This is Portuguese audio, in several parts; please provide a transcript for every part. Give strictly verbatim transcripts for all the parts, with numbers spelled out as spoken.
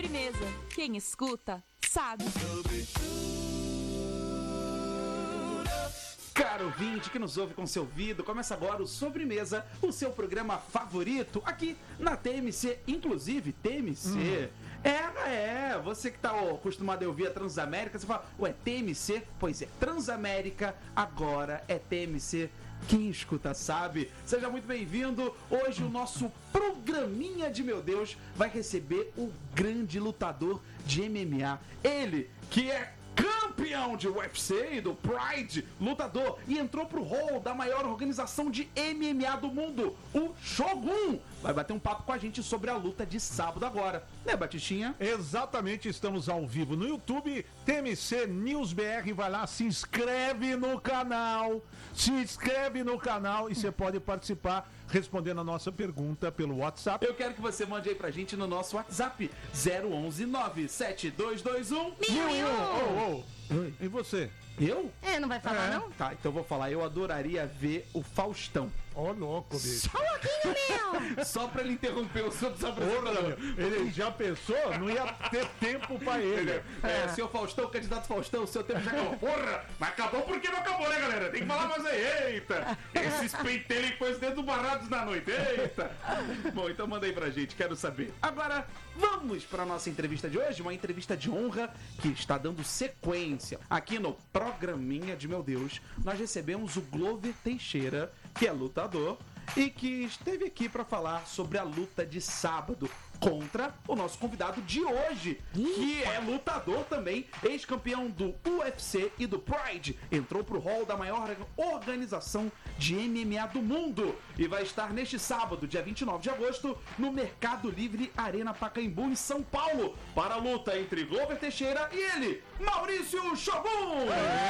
Sobremesa. Quem escuta, sabe. Caro ouvinte que nos ouve com seu ouvido, começa agora o Sobremesa, o seu programa favorito aqui na T M C, inclusive T M C. Hum. É, é, você que tá ó, acostumado a ouvir a Transamérica, você fala, ué, T M C? Pois é, Transamérica agora é T M C. Quem escuta sabe. Seja muito bem-vindo. Hoje o nosso programinha de meu Deus vai receber o grande lutador de M M A. Ele que é campeão de U F C e do Pride, lutador, e entrou pro hall da maior organização de M M A do mundo, o Shogun. Vai bater um papo com a gente sobre a luta de sábado agora, né, Batistinha? Exatamente, estamos ao vivo no YouTube, T M C News B R, vai lá, se inscreve no canal, se inscreve no canal e você pode participar respondendo a nossa pergunta pelo WhatsApp. Eu quero que você mande aí pra gente no nosso WhatsApp, zero onze nove sete dois dois um mil e um. Oh, oh. E você? Eu? É, não vai falar é. não? Tá, então eu vou falar, eu adoraria ver o Faustão. Ó, oh, louco, bicho. Só um pouquinho, meu! Só pra ele interromper o seu apresentador. Ele já pensou? Não ia ter tempo pra ele. É, é, senhor Faustão, candidato Faustão, o seu tempo já acabou. Porra, mas acabou porque não acabou, né, galera? Tem que falar mais aí. Eita, esses penteiros que foi dentro barrados na noite. Eita. Bom, então manda aí pra gente, quero saber. Agora, vamos pra nossa entrevista de hoje, uma entrevista de honra que está dando sequência. Aqui no programinha de meu Deus, nós recebemos o Glover Teixeira, que é lutador e que esteve aqui para falar sobre a luta de sábado contra o nosso convidado de hoje, que é lutador também, ex-campeão do U F C e do Pride, entrou pro hall da maior organização de M M A do mundo e vai estar neste sábado, dia vinte e nove de agosto, no Mercado Livre Arena Pacaembu, em São Paulo, para a luta entre Glover Teixeira e ele, Maurício Shogun!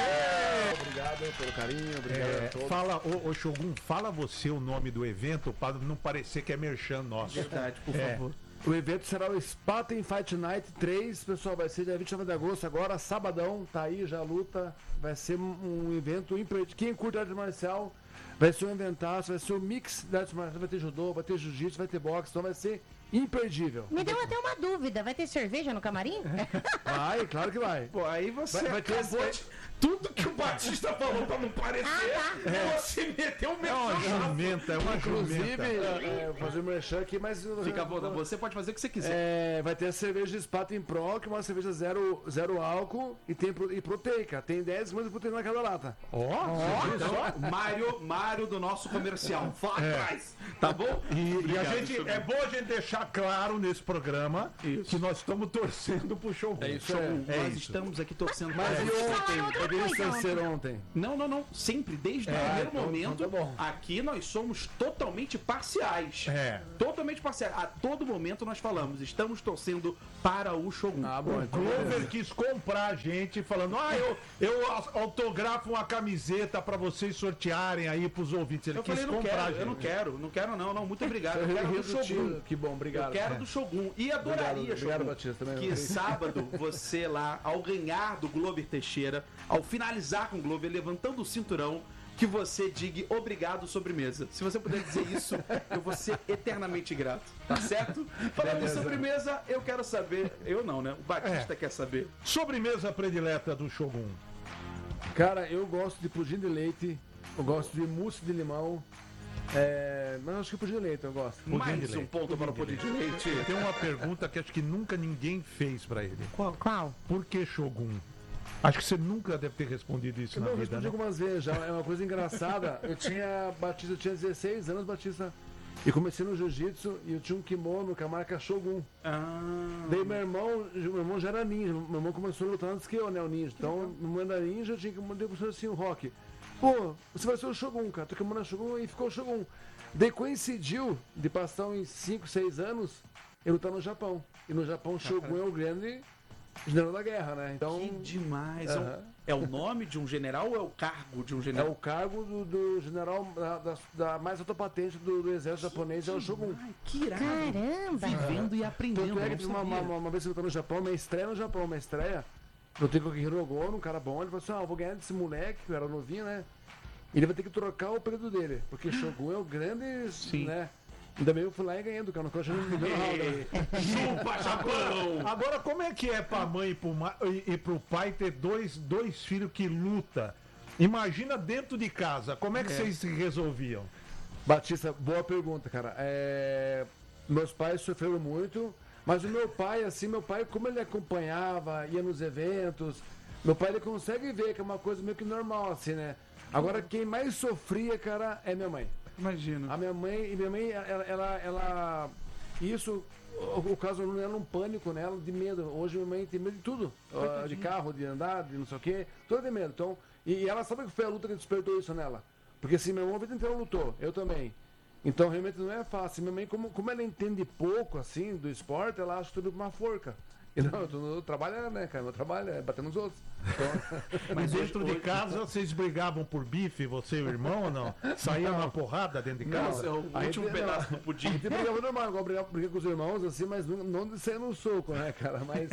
É. Obrigado pelo carinho, obrigado é, a todos. Fala, ô, ô Shogun, fala você o nome do evento para não parecer que é merchan nosso. Verdade, por é. favor. O evento será o Spartan Fight Night três, pessoal, vai ser dia vinte e nove de agosto, agora, sabadão, tá aí já a luta, vai ser um, um evento imperdível. Quem curte arte marcial, vai ser um eventaço, vai ser um mix de arte marcial, vai ter judô, vai ter jiu-jitsu, vai ter boxe, então vai ser imperdível. Me deu até uma dúvida, vai ter cerveja no camarim? Vai, claro que vai. Pô, aí você vai, vai ter acabou de... Tudo que o Batista falou pra não parecer, ah, tá. é. Você meteu um É uma jumenta, é uma Inclusive, jumenta. é, vou fazer um merchan aqui, mas... Fica à vontade, você pode fazer o que você quiser. É, vai ter a cerveja Spartan Pro, que é uma cerveja zero, zero álcool e, tem, e proteica. Tem dez gramas de proteína naquela lata. Ó, oh, Então, Mário, Mário do nosso comercial, vá É. atrás, tá bom? E, e a Obrigado, gente, Shogun. é bom a gente deixar claro nesse programa Isso. que nós estamos torcendo pro Shogun. É isso, Shogun, é, é nós isso. estamos aqui torcendo Mas pra e você. ontem? outra Eu queria coisa ser ontem. Não, não, não. Sempre, desde o É, primeiro então- momento, então tá bom. aqui nós somos totalmente parciais. É. Totalmente parciais. A todo momento nós falamos, estamos torcendo para o Shogun. Ah, bom, O então Glover beleza. quis comprar a gente falando, ah, eu, eu autografo uma camiseta pra vocês sortearem aí pros ouvintes. Ele Eu quis falei, não comprar a quero, gente. eu não quero, não quero não, não, muito obrigado. Eu Eu quero ri do do Shogun. tio. Que bom, obrigado. Eu quero do Shogun. E adoraria, Obrigado, obrigado, Shogun, Batista, também. que sábado você lá, ao ganhar do Glover Teixeira, ao finalizar com o Glover, levantando o cinturão, que você diga obrigado sobremesa. Se você puder dizer isso, eu vou ser eternamente grato, tá certo? Falando em sobremesa, eu quero saber, eu não, né? O Batista É. quer saber. Sobremesa predileta do Shogun. Cara, eu gosto de pudim de leite, eu gosto de mousse de limão, é... mas acho que pudim de leite eu gosto. Mais de um leite. ponto para o pudim de leite. Tem uma pergunta que acho que nunca ninguém fez pra ele. Qual? Qual? Por que Shogun? Acho que você nunca deve ter respondido isso Eu na não vida, respondi né? algumas vezes já, é uma coisa engraçada. Eu tinha Batista, eu tinha dezesseis anos, Batista, e comecei no jiu-jitsu e eu tinha um kimono com a marca Shogun. Ah, Daí meu irmão, meu irmão já era ninja, meu irmão começou a lutar antes que eu, né, o ninja. Então, no mundo da ninja, eu tinha que mandar pro assim o rock. Pô, você vai ser o Shogun, cara. Tô kimono Shogun e ficou o Shogun. Daí coincidiu de passar uns cinco, seis anos eu lutar no Japão. E no Japão, Shogun é o grande general da guerra, né? Então, que demais. É, Aham. o, é o nome de um general ou é o cargo de um é general? o cargo do, do general da, da- da mais alta patente do, do exército japonês, é o Shogun. Ai, que irado. Caramba! Vivendo e aprendendo. Tanto é que eu teve não uma, sabia. uma, uma vez que eu tava no Japão, minha estreia no Japão, minha estreia, eu tenho com o Hirogono, um cara bom, ele falou assim, ah, eu vou ganhar desse moleque, que eu era novinho, né? Ele vai ter que trocar o período dele, porque Shogun é o grande, Sim. né? Ainda bem eu fui lá e ganhei do cara, não achei não me deu na roda. Chupa, Japão! Agora, como é que é pra mãe e pro, ma- e, e pro pai ter dois, dois filhos que luta? Imagina dentro de casa, como é que vocês se resolviam? Batista, boa pergunta, cara. É, Meus pais sofreram muito, mas o meu pai, assim, meu pai, como ele acompanhava, ia nos eventos, meu pai ele consegue ver que é uma coisa meio que normal, assim, né? Agora, quem mais sofria, cara, é minha mãe. Imagino. A minha mãe, e minha mãe, ela, ela, ela- isso, o, o caso não era um pânico nela, de medo. Hoje minha mãe tem medo de tudo, ah, de carro, de andar, de não sei o quê, tudo de medo. Então, e, e ela sabe que foi a luta que despertou isso nela. Porque assim, meu irmão a vida inteira lutou, eu também. Então realmente não é fácil. Minha mãe, como, como ela entende pouco assim do esporte, ela acha tudo uma forca. E não, eu, tô- eu trabalho, né, cara? Meu trabalho é bater nos outros. Então, Mas dentro de casa, vocês brigavam por bife, você e o irmão ou não? Saíam na porrada dentro de casa? É o a último gente- pedaço não, do pudim. A gente brigava normal, igual brigava, brigava com os irmãos, assim, mas não, não de sair no soco, né, cara? Mas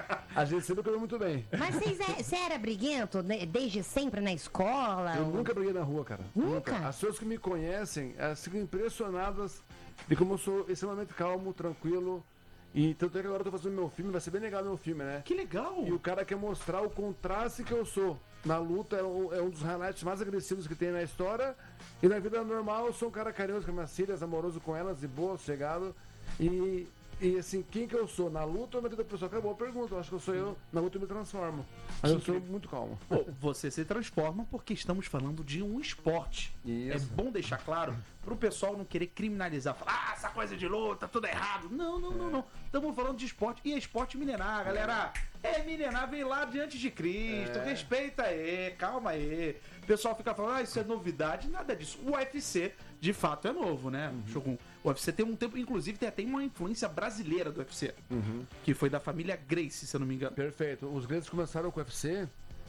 a gente sempre comeu muito bem. Mas vocês é- você era briguento né, desde sempre na escola? Eu ou- nunca briguei na rua, cara. Nunca? As pessoas que me conhecem eh, ficam impressionadas de como eu sou extremamente calmo, tranquilo. E tanto é que agora eu tô fazendo meu filme, vai ser bem legal meu filme, né? Que legal! E o cara quer mostrar o contraste que eu sou. Na luta é um, é um dos highlights mais agressivos que tem na história. E na vida normal eu sou um cara carinhoso com minhas filhas, amoroso com elas, de boa, sossegado. E, e assim, quem que eu sou? Na luta ou na vida pessoal? Acabou a pergunta. Eu acho que eu sou eu. Na luta eu me transformo. Mas eu sou muito calmo. Pô, você se transforma porque estamos falando de um esporte. Isso. É bom deixar claro pro pessoal não querer criminalizar, falar, ah, essa coisa de luta, tudo errado. Não, não, não, não. Estamos falando de esporte e é esporte milenar, galera. É milenar, vem lá diante de Cristo, É. respeita aí, calma aí. O pessoal fica falando, ah, isso é novidade, nada disso. O U F C, de fato, é novo, né, Shogun? O U F C tem um tempo, inclusive tem até uma influência brasileira do U F C, que foi da família Gracie, se eu não me engano. Perfeito. Os grandes começaram com o U F C.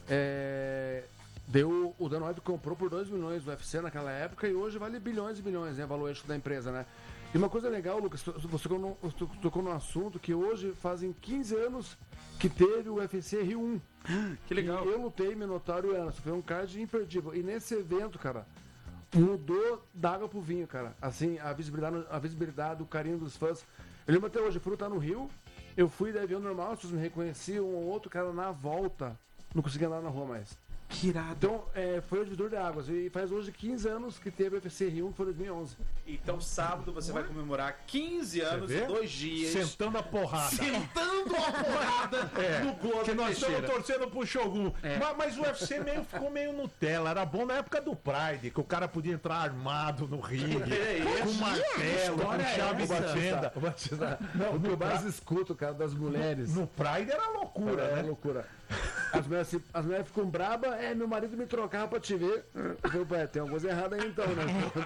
É... Deu, o Dana White comprou por dois milhões do U F C naquela época e hoje vale bilhões e bilhões, né? O valor da empresa, né? E uma coisa legal, Lucas, você tocou no, você tocou num assunto que hoje fazem quinze anos que teve o U F C Rio um. Que legal. E eu lutei Minotauro e Anderson. Foi um card imperdível. E nesse evento, cara, mudou da água pro vinho, cara. Assim, a visibilidade, a visibilidade, o carinho dos fãs. Eu lembro até hoje, eu fui lutar no Rio, eu fui de avião normal, as pessoas me reconheciam, um ou outro cara na volta não conseguia andar na rua mais. Que irado. Então, é, foi o divisor de águas. E faz hoje quinze anos que teve o U F C Rio um, que foi dois mil e onze. Então, sábado você vai comemorar quinze anos vê? e dois dias. Sentando a porrada. Sentando a porrada É, no Globo que nós estamos Teixeira. torcendo pro Shogun. É. Mas, mas o U F C meio, ficou meio Nutella. Era bom na época do Pride, que o cara podia entrar armado no ringue, É isso. com martelo, com história é chave essa? de fenda. O Batista, o que eu mais escuto, cara, das mulheres. No Pride era loucura, É né? loucura. As mulheres, assim, as mulheres ficam brabas, é, meu marido me trocava pra te ver. Eu falei, "Pô, é, tem alguma coisa errada aí então, né?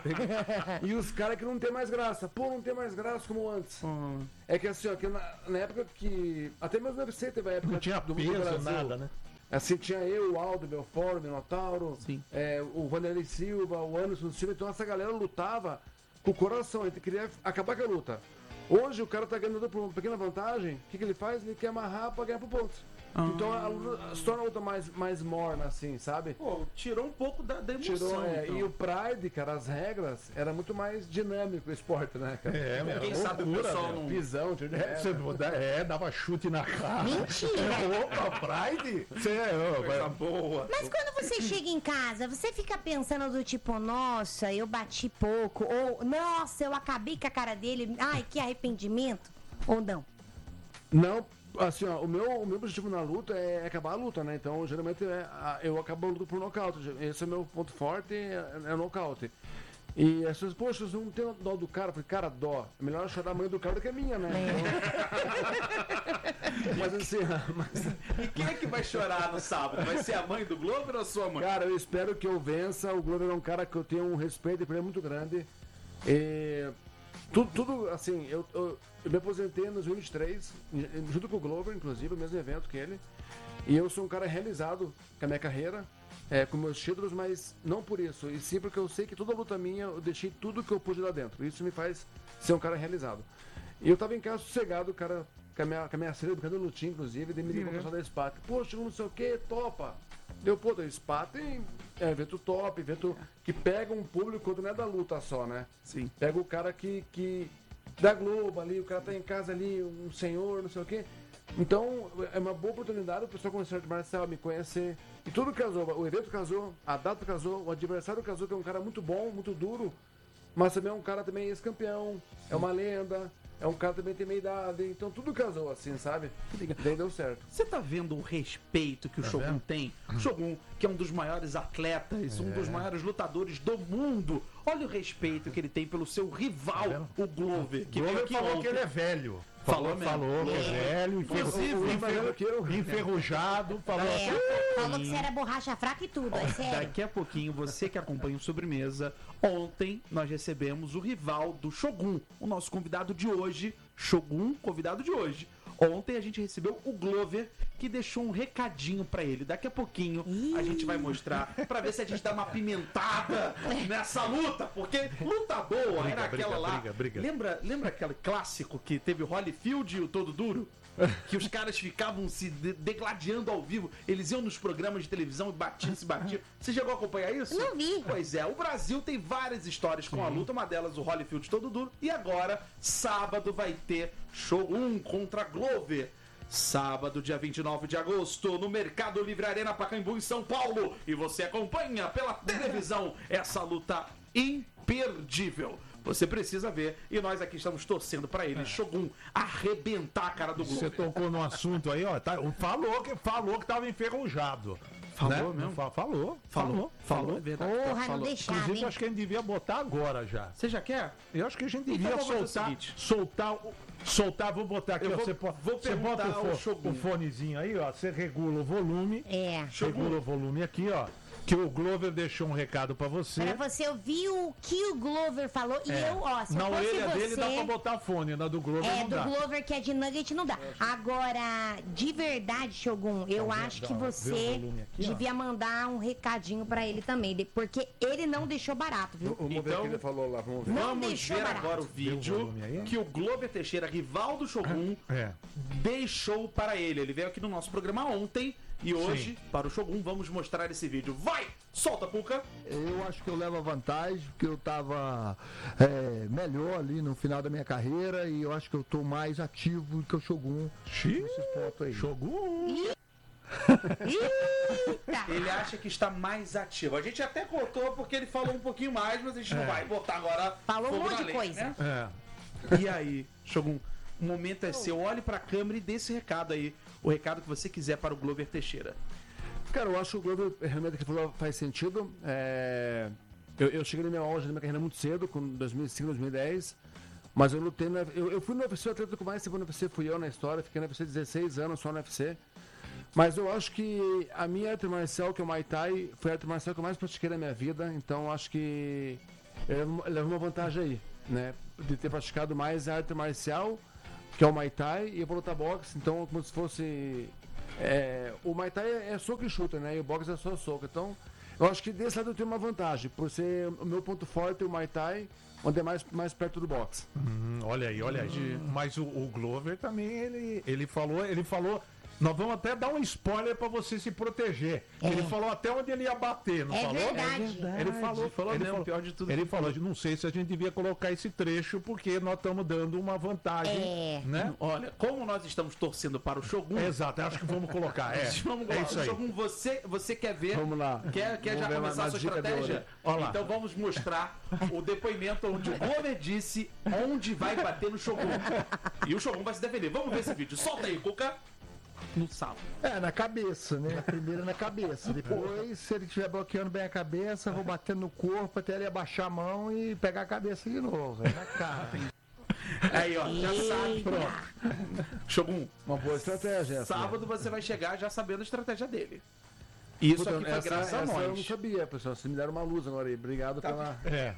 E os caras que não tem mais graça. Pô, não tem mais graça como antes. É que assim, ó, que na, na época que. Até mesmo no U F C teve a época Não tinha do, do peso, Brasil. nada, né? Assim, tinha eu, o Aldo, o Belfort, o Minotauro, Sim. é, o Vanderlei Silva, o Anderson Silva. Então essa galera lutava com o coração, ele queria acabar com a luta. Hoje o cara tá ganhando por uma pequena vantagem, o que, que ele faz? Ele quer amarrar pra ganhar por pontos. Então a luta se torna a luta mais, mais morna, assim, sabe? Pô, tirou um pouco da, da emoção. Tirou, é, então. E o Pride, cara, as regras, era muito mais dinâmico o esporte, né, cara? É, meu, Quem loucura, sabe o pessoal meu. não... Pisão, tiro de É, você muda- é, dava chute na cara. Mentira! Opa, Pride? Você é, ô, Coisa vai- boa. Mas quando você chega em casa, você fica pensando do tipo, nossa, eu bati pouco, ou nossa, eu acabei com a cara dele, ai, que arrependimento, ou não? Não, assim, ó, o meu, o meu objetivo na luta é acabar a luta, né? Então, geralmente, é, a- eu acabo a luta por nocaute. Esse é o meu ponto forte, é, é nocaute. E as pessoas, poxa, você não tem dó do cara? Eu falei, cara, dó. É melhor chorar a mãe do cara do que a minha, né? Então- mas assim, mas, E quem é que vai chorar no sábado? Vai ser a mãe do Globo ou a sua mãe? cara, eu espero que eu vença. O Glover é um cara que eu tenho um respeito por ele muito grande. E tudo, tudo assim, eu, eu, eu me aposentei em dois mil e vinte e três, junto com o Glover, inclusive, o mesmo evento que ele. E eu sou um cara realizado com a minha carreira, é, com meus títulos, mas não por isso. E sim porque eu sei que toda luta minha, eu deixei tudo que eu pude lá dentro. Isso me faz ser um cara realizado. E eu tava em casa sossegado, cara, com a minha, com a minha filha, brincando no lutinho, inclusive, daí me ligou o pessoal da SPAC. Poxa, não sei o que, topa. Deu, pô, o Spa tem é, evento top, evento que pega um público quando não é da luta só, né? Sim. Pega o cara que, que da Globo ali, o cara tá em casa ali, um senhor, não sei o quê. Então, é uma boa oportunidade o pessoal conhecer a arte marcial, me conhecer. E tudo casou, o evento casou, a data casou, o adversário casou, que é um cara muito bom, muito duro, mas também é um cara também ex-campeão, é uma lenda, é um cara também tem meia idade, então tudo casou assim, sabe? Daí deu certo. Você tá vendo o respeito que o Shogun vendo? tem? O Shogun, que é um dos maiores atletas, um dos maiores lutadores do mundo. Olha o respeito que ele tem pelo seu rival, o Glover. Que veio Glover aqui falou ontem. que ele é velho. Falou mesmo. Falou que é velho, Inclusive, enferru- Imagina que eu- enferrujado, falou assim. É, falou que você era borracha fraca e tudo, é sério. Daqui a pouquinho, você que acompanha o Sobremesa, ontem nós recebemos o rival do Shogun, o nosso convidado de hoje, Shogun, convidado de hoje. Ontem a gente recebeu o Glover, que deixou um recadinho pra ele. Daqui a pouquinho a gente vai mostrar pra ver se a gente dá uma pimentada nessa luta, porque luta boa Briga, era aquela briga, lá. briga, briga. Lembra, lembra aquele clássico que teve o Holyfield e o Todo Duro? Que os caras ficavam se de- degladiando ao vivo. Eles iam nos programas de televisão e batiam, se batiam. Você chegou a acompanhar isso? Não vi. Pois é, o Brasil tem várias histórias com a luta, uma delas o Holyfield Todo Duro. E agora, sábado, vai ter Shogun contra Glover. Sábado, dia vinte e nove de agosto, no Mercado Livre Arena Pacaembu, em São Paulo. E você acompanha pela televisão essa luta imperdível. Você precisa ver. E nós aqui estamos torcendo pra ele, Shogun, arrebentar a cara do Você Glover. tocou no assunto aí, ó. Tá, falou, que, falou que tava enferrujado. Falou né? mesmo? Fa- Falou, Falou, falou, é verdade. Porra, não falou. deixava, Inclusive, hein? acho que a gente devia botar agora já. Você já quer? Eu acho que a gente Então devia vamos fazer o soltar, seguinte. soltar, o- soltar, vou botar aqui, Eu ó, vou- você, po- vou você bota perguntar o, ao fo- Shogun. o fonezinho aí, ó, você regula o volume, É. regula o volume aqui, ó, que o Glover deixou um recado pra você. Pra você ouvir o que o Glover falou. E É. eu, ó, se Na eu fosse orelha você... dele dá pra botar fone, na do Glover É, não do dá. Glover que é de nugget não dá. Agora, de verdade, Shogun, eu Tá vendo? acho Dá, que ó, vê o você volume aqui, ó. devia mandar um recadinho pra ele também, de- porque ele não deixou barato, viu? Vamos ver Então- o que ele falou lá, vamos ver. Não Vamos deixou ver barato. agora o vídeo volume aí? que o Glover Teixeira, rival do Shogun, É. deixou para ele. Ele veio aqui no nosso programa ontem e hoje, para o Shogun, vamos mostrar esse vídeo. Vai! Solta, Cuca! Eu acho que eu levo a vantagem, porque eu estava melhor ali no final da minha carreira e eu acho que eu estou mais ativo que o Shogun Xiii, nesses pontos aí. Shogun. Eita! Ele acha que está mais ativo. A gente até cortou porque ele falou um pouquinho mais, mas a gente não vai botar agora. Falou um fogo monte na de lenha, coisa. né? É. E aí, Shogun, o momento é seu. Olhe para a câmera e dê esse recado aí. O recado que você quiser para o Glover Teixeira. Cara, eu acho que o Glover realmente que falou faz sentido. É, Eu, eu cheguei no meu auge da minha carreira muito cedo, com dois mil e cinco, dois mil e dez. Mas eu lutei no eu, eu fui no U F C, o atleta que mais tempo no U F C fui eu na história. Fiquei no U F C dezesseis anos só no U F C. Mas eu acho que a minha arte marcial, que é o Muay Thai, foi a arte marcial que eu mais pratiquei na minha vida. Então eu acho que eu levo- eu levo uma vantagem aí, né? De ter praticado mais a arte marcial, que é o Muay Thai, e eu vou lutar boxe. Então, como se fosse. é, o Muay Thai é, é soco e chuta, né? E o boxe é só soco. Então, eu acho que desse lado eu tenho uma vantagem, por ser o meu ponto forte, o Muay Thai, onde é mais, mais perto do boxe. Hum, olha aí, olha aí. Mas o, o Glover também, ele, ele falou, ele falou. Nós vamos até dar um spoiler pra você se proteger. Ele falou até onde ele ia bater, não É falou? verdade. Ele falou, falou, ele Não, falou, pior de tudo ele que falou, não sei se a gente devia colocar esse trecho porque nós estamos dando uma vantagem, É. né? Olha, como nós estamos torcendo para o Shogun. Exato, acho que vamos colocar, é. Vamos É lá. isso aí. Shogun, você, você quer ver? Vamos lá. Quer, quer Vamos já ver começar a mais sua dica de estratégia? ouro. Olha lá. Então vamos mostrar o depoimento onde o Glover disse onde vai bater no Shogun. E o Shogun vai se defender. Vamos ver esse vídeo. Solta aí, Cuca. No sábado. É, na cabeça, né? Primeiro na cabeça. Depois, se ele estiver bloqueando bem a cabeça, vou batendo no corpo até ele abaixar a mão e pegar a cabeça de novo. É na cara. Aí, ó, já sabe. Pronto. Shogun, Uma boa estratégia essa. né? sábado você vai chegar já sabendo a estratégia dele. E isso Puta, aqui foi essa, graças a essa eu não nós. sabia, pessoal. Vocês me deram uma luz agora aí. Obrigado pela. É.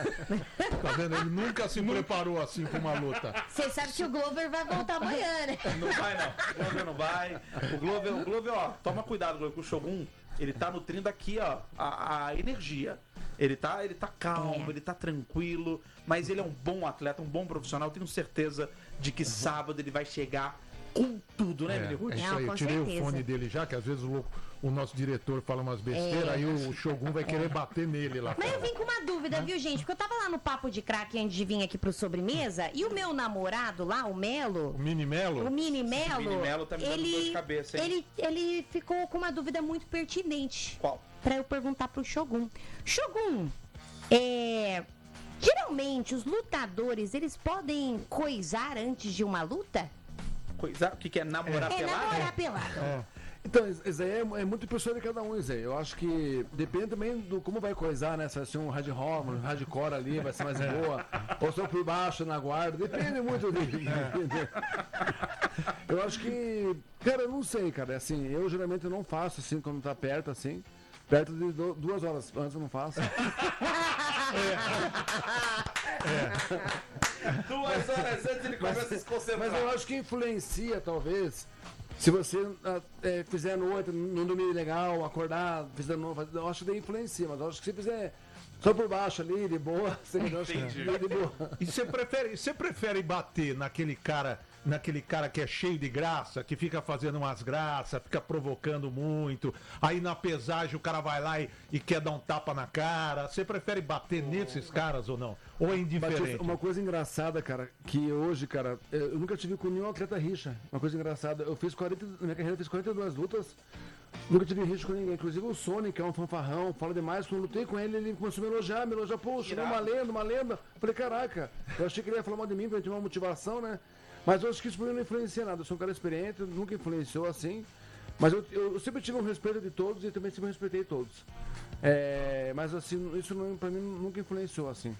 Tá vendo? Ele nunca se preparou assim pra uma luta. Você sabe que o Glover vai voltar amanhã, né? Não vai, não. O Glover não vai. O Glover, o Glover, ó, toma cuidado, Glover, com o Shogun. Ele tá nutrindo aqui, ó, a, a energia. Ele tá, ele tá calmo, É. ele tá tranquilo, mas ele é um bom atleta, um bom profissional. Tenho certeza de que sábado ele vai chegar com tudo, né, É, Mili é Ruth? isso Não, aí, eu com tirei certeza. o fone dele já, que às vezes o, o nosso diretor fala umas besteiras, É. aí o Shogun vai querer bater nele lá. Mas eu fora. vim com uma dúvida, viu, gente? Porque eu tava lá no Papo de Crack antes de vir aqui pro Sobremesa, e o meu namorado lá, o Melo, O Mini Melo? o Mini Melo, Mini Melo tá me dando dor de ele, cabeça, hein? ele, ele ficou com uma dúvida muito pertinente. Qual? Pra eu perguntar pro Shogun. Shogun, é... geralmente os lutadores, eles podem coisar antes de uma luta? Coisa, o que, que é namorar É pelado? namorar pelado. Então, isso isso aí é, é muito pessoa de cada um, isso aí. Eu acho que depende também do como vai coisar, né? Se vai ser um hard rock, um hardcore ali, vai ser mais boa. Ou só por baixo, na guarda. Depende muito dele. Eu acho que... Cara, eu não sei, cara. Assim, eu geralmente não faço assim, quando tá perto, assim. Perto de du- duas horas antes eu não faço. Duas horas antes ele começa a se concentrar. Mas eu acho que influencia, talvez, se você ah, é, fizer à noite, não dormir legal, acordar, fizer novo, eu acho que daí influencia, mas eu acho que se fizer só por baixo ali, de boa, você eu acho que Entendi. de boa. E você prefere, você prefere bater naquele cara, naquele cara que é cheio de graça, que fica fazendo umas graças, fica provocando muito, aí na pesagem o cara vai lá e, e quer dar um tapa na cara. Você prefere bater nesses caras ou não? Ou é indiferente? Batista, uma coisa engraçada, cara, que hoje, cara, eu nunca tive com nenhum atleta rixa. Uma coisa engraçada, eu fiz quarenta, na minha carreira eu fiz quarenta e duas lutas, nunca tive rixa com ninguém. Inclusive o Sonic, que é um fanfarrão, fala demais. Quando eu lutei com ele, ele começou a me elogiar, me elogiar, poxa, uma lenda, uma lenda. Eu falei, caraca, eu achei que ele ia falar mal de mim pra gente ter uma motivação, né? Mas eu acho que isso por mim não influencia nada. Eu sou um cara experiente, nunca influenciou assim. Mas eu, eu sempre tive um respeito de todos e também sempre respeitei todos. É, mas assim, isso não, pra mim nunca influenciou assim.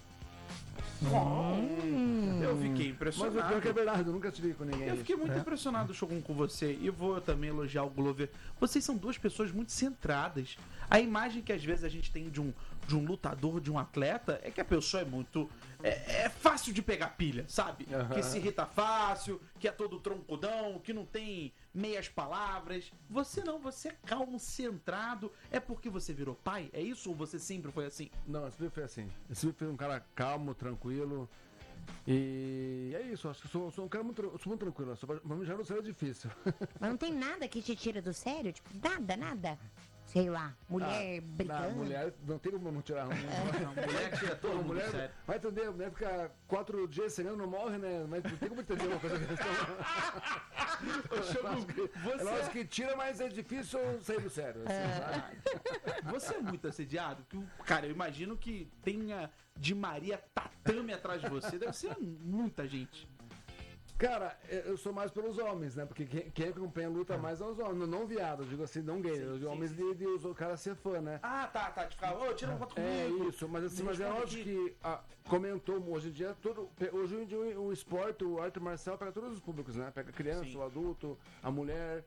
Eu fiquei Mas o pior impressionado. que é verdade, eu nunca tive com ninguém. Eu fiquei muito impressionado, Shogun, com você. E vou também elogiar o Glover. Vocês são duas pessoas muito centradas. A imagem que às vezes a gente tem de um, de um lutador, de um atleta, é que a pessoa é muito... É, é fácil de pegar pilha, sabe? Aham. Que se irrita fácil, que é todo troncudão, que não tem meias palavras. Você não, você é calmo, centrado. É porque você virou pai? É isso ou você sempre foi assim? Não, eu sempre foi assim. Eu sempre fui um cara calmo, tranquilo. E é isso, acho que eu sou, sou um cara muito, eu sou muito tranquilo. Sou, pra mim já não seria difícil. Mas não tem nada que te tira do sério? Tipo, nada, nada. Sei lá, mulher Ah, brigando. não, mulher, não tem como não tirar. A mulher tira todo Pô, mundo mulher, sério. vai entender, a mulher fica quatro dias sem não morre, né? Mas não tem como entender uma coisa dessa. É lógico que tira, mas é difícil sair do sério. Assim, sabe? Você é muito assediado? Que, Cara, eu imagino que tenha de Maria tatame atrás de você. Deve ser muita gente. Cara, eu sou mais pelos homens, né? Porque quem, quem acompanha a luta mais é os homens, não, não viado, eu digo assim, não gay, os sim, homens sim. de, de os- o cara ser fã, né? Ah, tá, tá. De ficar, ô, tira uma foto É comigo. isso, mas assim, Me mas é responde lógico aqui. que ah, comentou hoje em dia todo. Hoje em dia o, o esporte, o arte marcial pega todos os públicos, né? Pega a criança, Sim. o adulto, a mulher.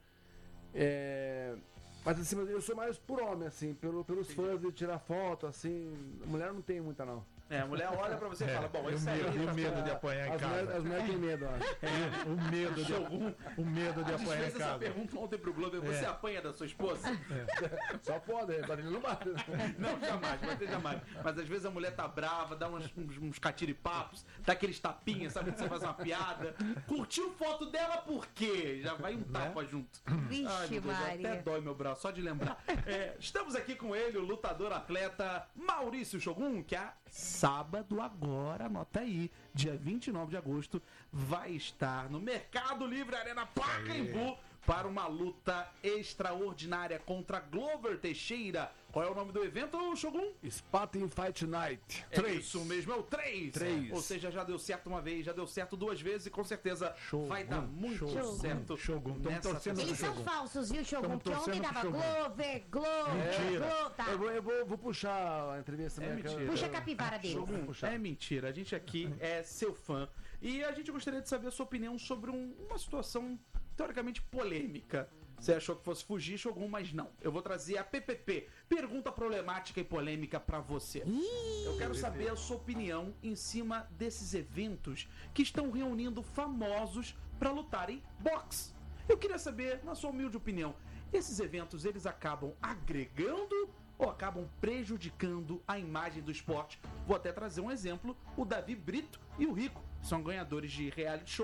É, mas assim, mas eu sou mais por homem, assim, pelo, pelos fãs de tirar foto, assim. Mulher não tem muita, não. É, a mulher olha pra você e fala, bom, e o esse aí... medo, e o tá medo bom. de apanhar em As mulheres, casa. as mulheres têm medo, eu acho. O medo de, o medo de A gente apanhar em fez essa casa. pergunta ontem pro Glover, você É. apanha da sua esposa? Só pode, mas ele não bate. né? Não, jamais, bater jamais. Mas às vezes a mulher tá brava, dá uns, uns, uns catiripapos, dá aqueles tapinhas, sabe? Que você faz uma piada. Curtiu foto dela por quê? Já vai um tapa junto. Vixe, Ai, meu Deus, Maria. até dói meu braço, só de lembrar. É, estamos aqui com ele, o lutador atleta Maurício Shogun, que é sábado agora, anota aí, dia vinte e nove de agosto, vai estar no Mercado Livre Arena Pacaembu para uma luta extraordinária contra Glover Teixeira. Qual é o nome do evento, Shogun? Spartan Fight Night. É isso mesmo, é o três. Três. Ou seja, já deu certo uma vez, já deu certo duas vezes e com certeza Shogun, vai dar muito Shogun, certo. Shogun. Tamo nessa torcendo Eles terça- são falsos, viu, Shogun? Tamo Porque ontem torcendo pro dava Shogun. Glover, Glover, Mentira. Glover, tá. Eu vou, eu vou, vou puxar a entrevista. É né, que eu- mentira. Puxa a capivara deles. Shogun, puxar. é mentira. A gente aqui é seu fã. E a gente gostaria de saber a sua opinião sobre um- uma situação teoricamente polêmica. Você achou que fosse fugir, Shogun, mas não. Eu vou trazer a P P P. Pergunta problemática e polêmica pra você. Eu quero saber a sua opinião em cima desses eventos que estão reunindo famosos pra lutarem boxe. Eu queria saber, na sua humilde opinião, esses eventos eles acabam agregando ou acabam prejudicando a imagem do esporte? Vou até trazer um exemplo, o Davi Brito e o Rico. São ganhadores de reality shows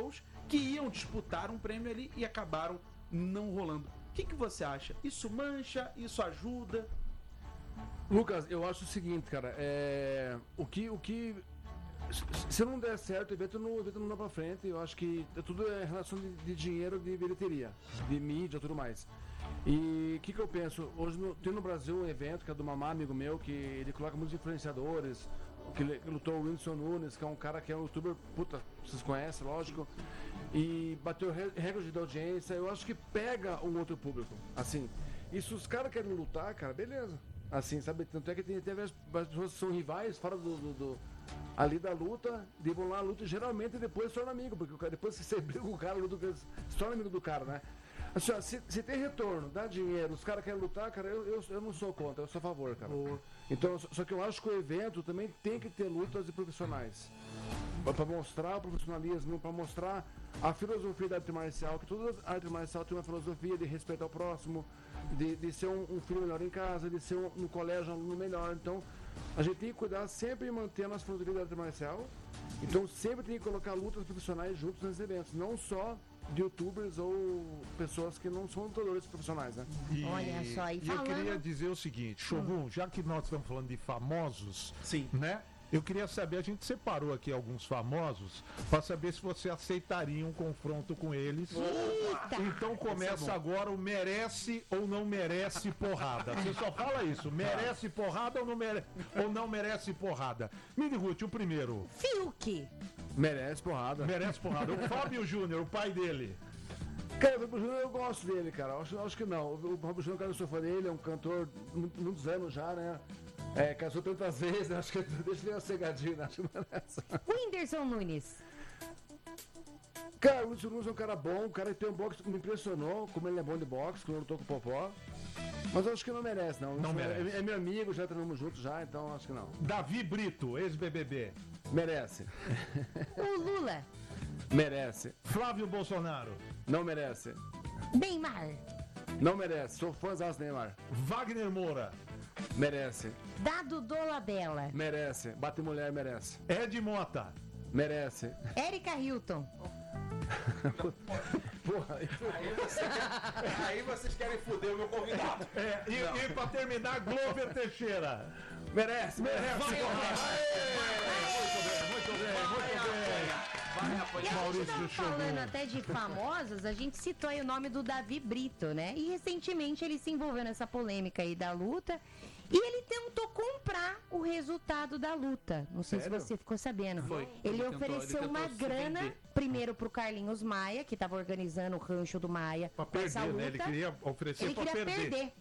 que iam disputar um prêmio ali e acabaram não rolando. O que, que você acha? Isso mancha? Isso ajuda? Lucas, eu acho o seguinte, cara, é... o que, o que, se não der certo, o evento não, o evento não dá pra frente. Eu acho que tudo é relação de, de dinheiro, de bilheteria, de mídia, tudo mais. E o que, que eu penso? Hoje no, tem no Brasil um evento que é do Mamá, amigo meu, que ele coloca muitos influenciadores, que, ele, que lutou o Whindersson Nunes, que é um cara que é um youtuber, puta, vocês conhecem, lógico, e bateu re, recorde de audiência. Eu acho que pega um outro público, assim. E se os caras querem lutar, cara, beleza. Assim, sabe? Tanto é que tem, tem as pessoas que são rivais fora do, do, do ali da luta, de vão lá a luta, e geralmente depois se torna amigo, porque o cara, depois que você briga com o cara, luta, se torna amigo do cara, né? Assim, ó, se, se tem retorno, dá dinheiro, os caras querem lutar, cara, eu, eu, eu não sou contra, eu sou a favor, cara. Boa. Então, só, só que eu acho que o evento também tem que ter lutas de profissionais. Para mostrar o profissionalismo, para mostrar a filosofia da arte marcial, que toda arte marcial tem uma filosofia de respeitar o próximo, de, de ser um, um filho melhor em casa, de ser um, no colégio um aluno melhor. Então, a gente tem que cuidar sempre de manter a nossa filosofia da arte marcial. Então, sempre tem que colocar lutas profissionais juntos nesses eventos, não só de youtubers ou pessoas que não são lutadores profissionais, né? E, Olha só, e e falando... eu queria dizer o seguinte, Shogun, já que nós estamos falando de famosos, Sim. né? Eu queria saber, a gente separou aqui alguns famosos para saber se você aceitaria um confronto com eles. Eita! Então começa agora o merece ou não merece porrada. Você só fala isso, merece porrada ou não, mere... ou não merece porrada. Mini Ruth, o primeiro. Fiuk. Merece porrada. Merece porrada. O Fábio Júnior, o pai dele. Cara, o Fábio Júnior eu gosto dele, cara. Acho, acho que não. O Fábio Júnior, cara, eu sou fã dele, é um cantor muitos anos já, né? É, casou tantas vezes, né? Acho que deixa ele uma cegadinha, né? Acho que não é essa. Whindersson Nunes. Cara, o Whindersson Nunes é um cara bom, o cara que tem um boxe que me impressionou, como ele é bom de boxe, quando eu lutou com o Popó. Mas eu acho que não merece, não. Não merece. É, é meu amigo, já treinamos juntos já, então acho que não. Davi Brito, ex-B B B. Merece. O Lula. Merece. Flávio Bolsonaro. Não merece. Neymar. Não merece. Sou fãzão do Neymar. Wagner Moura. Merece. Dado Dolabella. Merece. Bate mulher, merece. Ed Mota. Merece. Érica Hilton. Porra, Aí, você, aí vocês querem foder o meu convidado. É, e, e pra terminar, Glover Teixeira. merece, merece. Vai, muito bem, muito bem, muito bem. E a Maurício gente tava Shogun. falando até de famosos, a gente citou aí o nome do Davi Brito, né? E recentemente ele se envolveu nessa polêmica aí da luta e ele tentou comprar o resultado da luta. Não sei Sério? se você ficou sabendo. Foi. Ele, Ele tentou- ofereceu ele tentou uma se grana vender. primeiro pro Carlinhos Maia, que tava organizando o rancho do Maia Pra com essa perder, luta. né? Ele queria oferecer Ele pra queria perder. perder.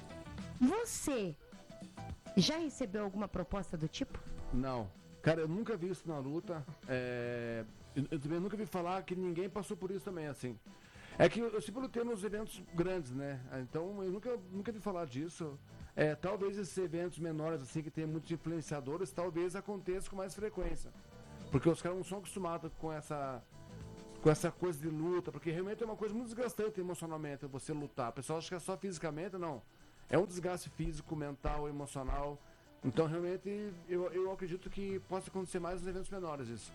Você já recebeu alguma proposta do tipo? Não. Cara, eu nunca vi isso na luta. É... Eu, eu também nunca vi falar que ninguém passou por isso também, assim. É que eu, eu sempre lutei nos eventos grandes, né? Então eu nunca, nunca vi falar disso. É, talvez esses eventos menores, assim, que tem muitos influenciadores, talvez aconteça com mais frequência. Porque os caras não são acostumados com essa, com essa coisa de luta, porque realmente é uma coisa muito desgastante emocionalmente você lutar. O pessoal acha que é só fisicamente, não. É um desgaste físico, mental, emocional. Então, realmente, eu, eu acredito que possa acontecer mais nos eventos menores isso.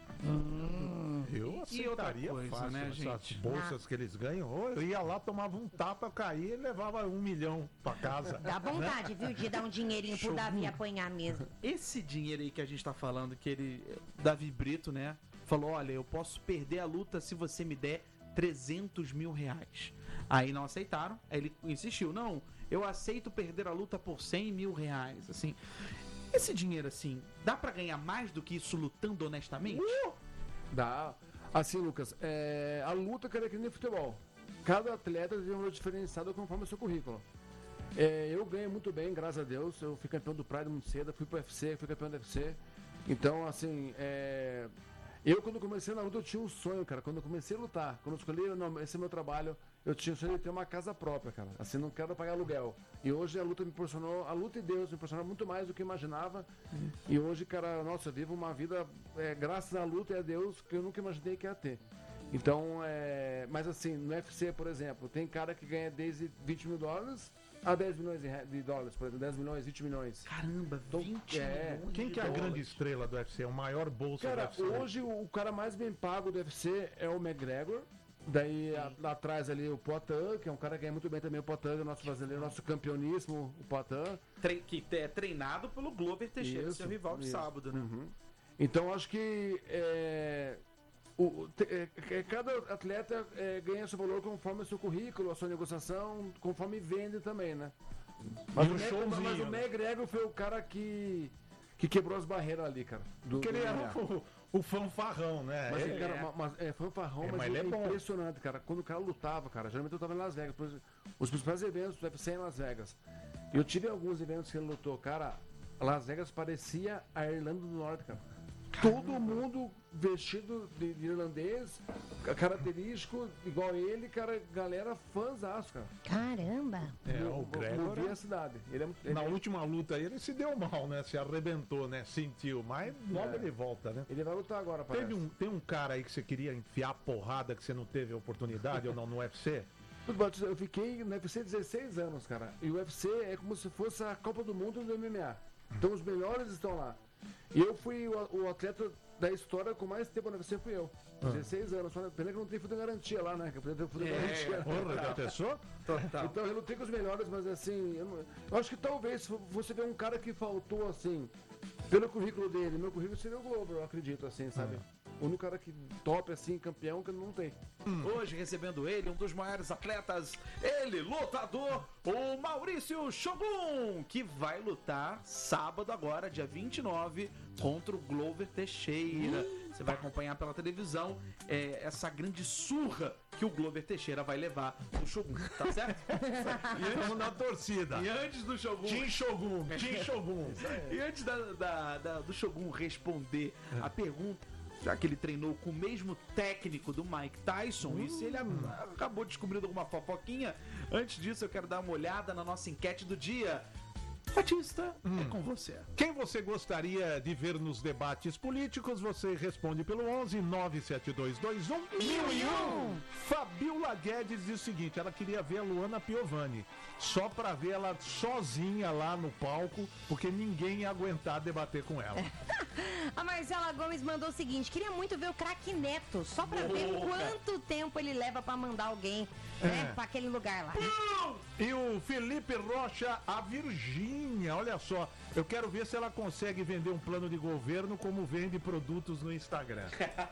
Eu E outra aceitaria coisa, fácil né, essas gente? bolsas que eles ganham. Ou eu ia lá, tomava um tapa, caía e levava um milhão pra casa. Dá vontade, viu, de dar um dinheirinho pro Davi apanhar mesmo. Esse dinheiro aí que a gente tá falando, que ele, Davi Brito, né, falou, olha, eu posso perder a luta se você me der trezentos mil reais. Aí não aceitaram, aí ele insistiu, não, eu aceito perder a luta por cem mil reais, assim. Esse dinheiro, assim, dá pra ganhar mais do que isso lutando honestamente? Dá. Assim, Lucas, é, a luta, cara, é que nem futebol. Cada atleta tem um valor diferenciado conforme o seu currículo. É, eu ganhei muito bem, graças a Deus. Eu fui campeão do Pride muito cedo, fui pro U F C, fui campeão do U F C. Então, assim, é, eu quando comecei na luta, eu tinha um sonho, cara. Quando eu comecei a lutar, quando eu escolhi, não, esse é meu trabalho, eu tinha o sonho de ter uma casa própria, cara. Assim, não quero pagar aluguel. E hoje a luta me proporcionou, a luta e Deus me proporcionou muito mais do que eu imaginava. E hoje, cara, nossa, eu vivo uma vida, é, graças à luta e a Deus, que eu nunca imaginei que ia ter. Então, é, mas assim, no U F C, por exemplo, tem cara que ganha desde vinte mil dólares a dez milhões de, re- de dólares, por exemplo, dez milhões, vinte milhões. Caramba, vinte é, milhões Quem de que é a dólares. grande estrela do U F C? O maior bolso Cara, do U F C? hoje o, o cara mais bem pago do U F C é o McGregor. Daí a- lá atrás ali o Poatan, que é um cara que ganha muito bem também, o Poatan, o nosso brasileiro, nosso campeoníssimo, o Poatan. Tre- que é treinado pelo Glover Teixeira, Isso, seu rival de isso. sábado, né? Uhum. Então acho que é, o, o- te- é, é, cada atleta é, ganha seu valor conforme o seu currículo, a sua negociação, conforme vende também, né? Mas, E o, um Meg- showzinho, mas o né? McGregor foi o cara que, que quebrou as barreiras ali, cara. Do, Porque ele do era M M A. o, o fanfarrão, né? Mas, Ele- cara, ma- mas, é fanfarrão, É, mas, mas ele é, é bom. impressionante, cara. Quando o cara lutava, cara, geralmente eu tava em Las Vegas, por exemplo, os principais eventos do U F C em Las Vegas. E eu tive alguns eventos que ele lutou, cara, Las Vegas parecia a Irlanda do Norte, cara. Todo mundo vestido de, de irlandês, ca- característico, igual ele, cara, galera fãzaço, cara. Caramba! É, Mo- o mo- Gregor. movia a cidade. Ele é, ele, Na é- última luta aí ele se deu mal, né? Se arrebentou, né? Sentiu, mas logo É. ele volta, né? ele vai lutar agora, parece. Teve um, tem um cara aí que você queria enfiar porrada que você não teve a oportunidade ou não no U F C? Eu fiquei no U F C dezesseis anos, cara. E o U F C é como se fosse a Copa do Mundo do M M A. Então os melhores estão lá. E eu fui o, o atleta da história com mais tempo no U F C, fui eu. dezesseis anos. Só pena que não tem fundo de garantia lá, né? Que eu podia ter fundo de garantia. Porra, já pensou? Total. Então eu lutei com os melhores, mas assim, eu, não- eu acho que talvez se você ver um cara que faltou assim, pelo currículo dele, meu currículo seria o Globo, eu acredito, assim, sabe? O único cara que top, assim, campeão, que não tem. Hoje recebendo ele, um dos maiores atletas, ele, lutador, o Maurício Shogun, que vai lutar sábado agora, dia vinte e nove, contra o Glover Teixeira. Você vai acompanhar pela televisão é, essa grande surra que o Glover Teixeira vai levar do Shogun, tá certo? Estamos na torcida. E antes do Shogun... Tim Shogun, Tim Shogun. E antes da, da- da- do Shogun responder a pergunta, já que ele treinou com o mesmo técnico do Mike Tyson, e se ele a- acabou descobrindo alguma fofoquinha, antes disso eu quero dar uma olhada na nossa enquete do dia. Batista, é com você. Quem você gostaria de ver nos debates políticos? Você responde pelo onze nove sete dois dois um mil e um. Fabiola Guedes diz o seguinte: ela queria ver a Luana Piovani, só pra ver ela sozinha lá no palco, porque ninguém ia aguentar debater com ela. A Marcela Gomes mandou o seguinte: queria muito ver o craque Neto, só pra ver quanto tempo ele leva pra mandar alguém, né, É. pra aquele lugar lá. E o Felipe Rocha, a Virgínia, olha só, eu quero ver se ela consegue vender um plano de governo como vende produtos no Instagram.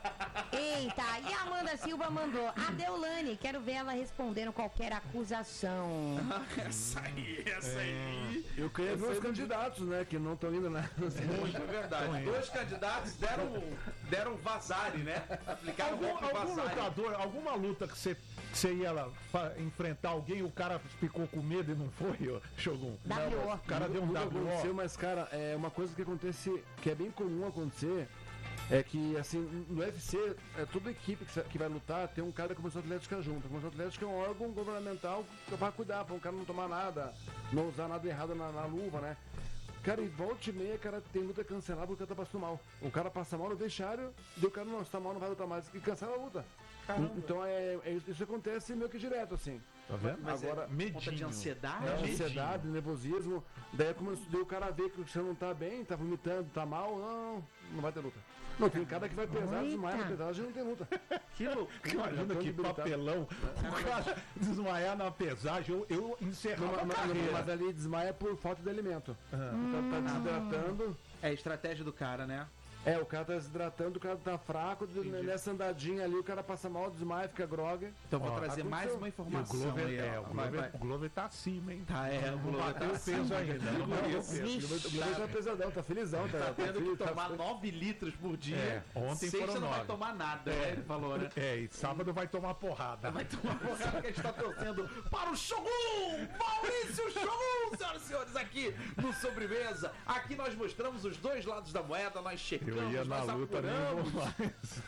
Eita, e a Amanda Silva mandou: a Deolane, quero ver ela respondendo qualquer acusação. Essa aí, essa aí. Eu queria ver os candidatos, né, que não estão indo, né? Muito é verdade. Dois candidatos deram, deram vazare, né? Aplicaram Algum, um golpe algum vazare. lutador, alguma luta que você que você ia lá fa- enfrentar alguém, o cara ficou com medo e não foi, ô, Shogun? W O. O cara deu um Nunca W aconteceu, O. mas, cara, é uma coisa que acontece, que é bem comum acontecer, é que, assim, no U F C, é, toda equipe que, sa- que vai lutar tem um cara da Comissão Atlética junto. A Comissão Atlética é um órgão governamental que vai cuidar, para o cara não tomar nada, não usar nada errado na, na luva, né? Cara, e volta e meia, cara, tem luta cancelada porque o cara tá passando mal. O cara passa mal no vestiário, e o cara, não, se tá mal, não vai lutar mais, e cancela a luta. Então, é, é isso, isso acontece meio que direto, assim. Tá vendo? Mas Agora, é conta de medinho. ansiedade? É, medinho. ansiedade, nervosismo. Daí como daí o cara vê que você não tá bem, tá vomitando, tá mal, não, não vai ter luta. Não, tem cara que vai pesar demais na Eita. pesagem e não tem luta. Que louco. Imagina que papelão, o cara desmaiar na pesagem, eu, eu Não, encerrava mas, a mas- carreira. mas ali desmaia por falta de alimento. Tá, tá desidratando. É a estratégia do cara, né? É, o cara tá desidratando, o cara tá fraco, de- nessa andadinha ali, o cara passa mal, desmaia, fica grogue. Então vou Ó, trazer aconteceu. mais uma E o informação Glover, aí, é, ó. o Vai, Glover, vai. o Glover tá acima, hein? Tá, é, o Não Glover bateu tá o peso acima. ainda. Não bateu o peso. O Globo tá pesadão, tá felizão. Tá, Tá tendo que tá- tomar nove litros por dia. É, ontem Sexta foram não vai nove. tomar nada, né? Ele falou, né? É, e sábado vai tomar porrada. Vai tomar porrada que a gente tá torcendo para o Shogun! Maurício Shogun, senhoras e senhores, aqui no Sobremesa. Aqui nós mostramos os dois lados da moeda, nós checamos, Eu ia na nós luta, nem apuramos. vou mais.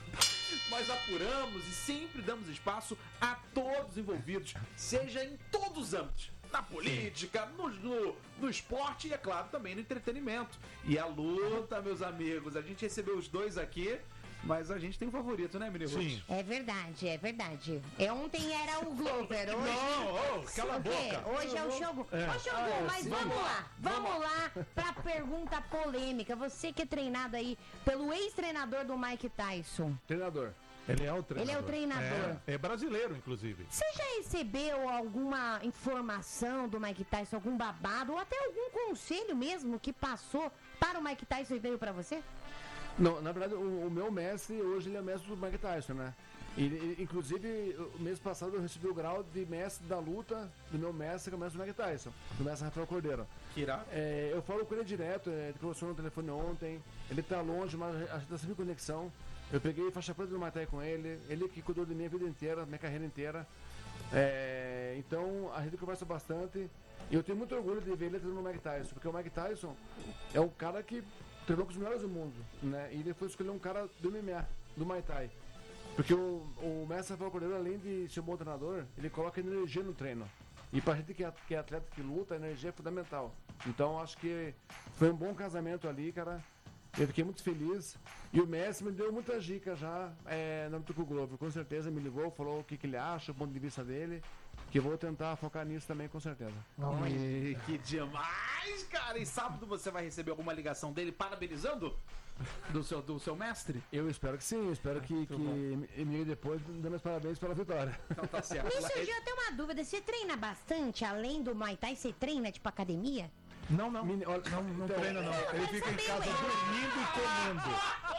Nós apuramos e sempre damos espaço a todos os envolvidos, seja em todos os âmbitos. Na política, no, no, no esporte e, é claro, também no entretenimento. E a luta, meus amigos, a gente recebeu os dois aqui. Mas a gente tem um favorito, né, menino? Sim. É verdade, é verdade. É, ontem era o Glover, hoje... Não, ô, cala a O quê? boca. Hoje é o Shogun. Ô, Shogun, mas vamos lá, vamos lá pra pergunta polêmica. Você que é treinado aí pelo ex-treinador do Mike Tyson. Treinador. Ele é o treinador. Ele é o treinador. É, é brasileiro, inclusive. Você já recebeu alguma informação do Mike Tyson, algum babado, ou até algum conselho mesmo que passou para o Mike Tyson e veio pra você? Não, na verdade, o, o meu mestre, hoje ele é mestre do Mike Tyson, né? E, e, inclusive, o mês passado eu recebi o grau de mestre da luta do meu mestre, que é o mestre do Mike Tyson, do mestre Rafael Cordeiro. Que irá. É, eu falo com ele direto, é, ele conversou no telefone ontem, ele tá longe, mas a gente tá sempre em conexão. Eu peguei faixa preta do Muay Thai com ele, ele que cuidou de minha vida inteira, minha carreira inteira. É, então a gente conversa bastante e eu tenho muito orgulho de ver ele treinando no Mike Tyson, porque o Mike Tyson é um cara que treinou com os melhores do mundo, né? E ele foi escolher um cara do M M A, do Muay Thai. Porque o, o mestre Rafael Cordeiro, além de ser um bom treinador, ele coloca energia no treino. E pra gente que é, que é atleta que luta, a energia é fundamental. Então acho que foi um bom casamento ali, cara. Eu fiquei muito feliz. E o Messi me deu muitas dicas já é, no Tuco Globo. Com certeza me ligou, falou o que, que ele acha, o ponto de vista dele. Que eu vou tentar focar nisso também, com certeza. Ih, que demais, cara! E sábado você vai receber alguma ligação dele parabenizando do seu, do seu mestre? Eu espero que sim, eu espero que, que me ligue depois dando os parabéns pela vitória. Então tá certo. Me surgiu até uma dúvida, você treina bastante, além do Muay Thai, você treina tipo academia? Não, não. Mini- olha, Não, não então, treina, não. Ele fica em casa dormindo e comendo.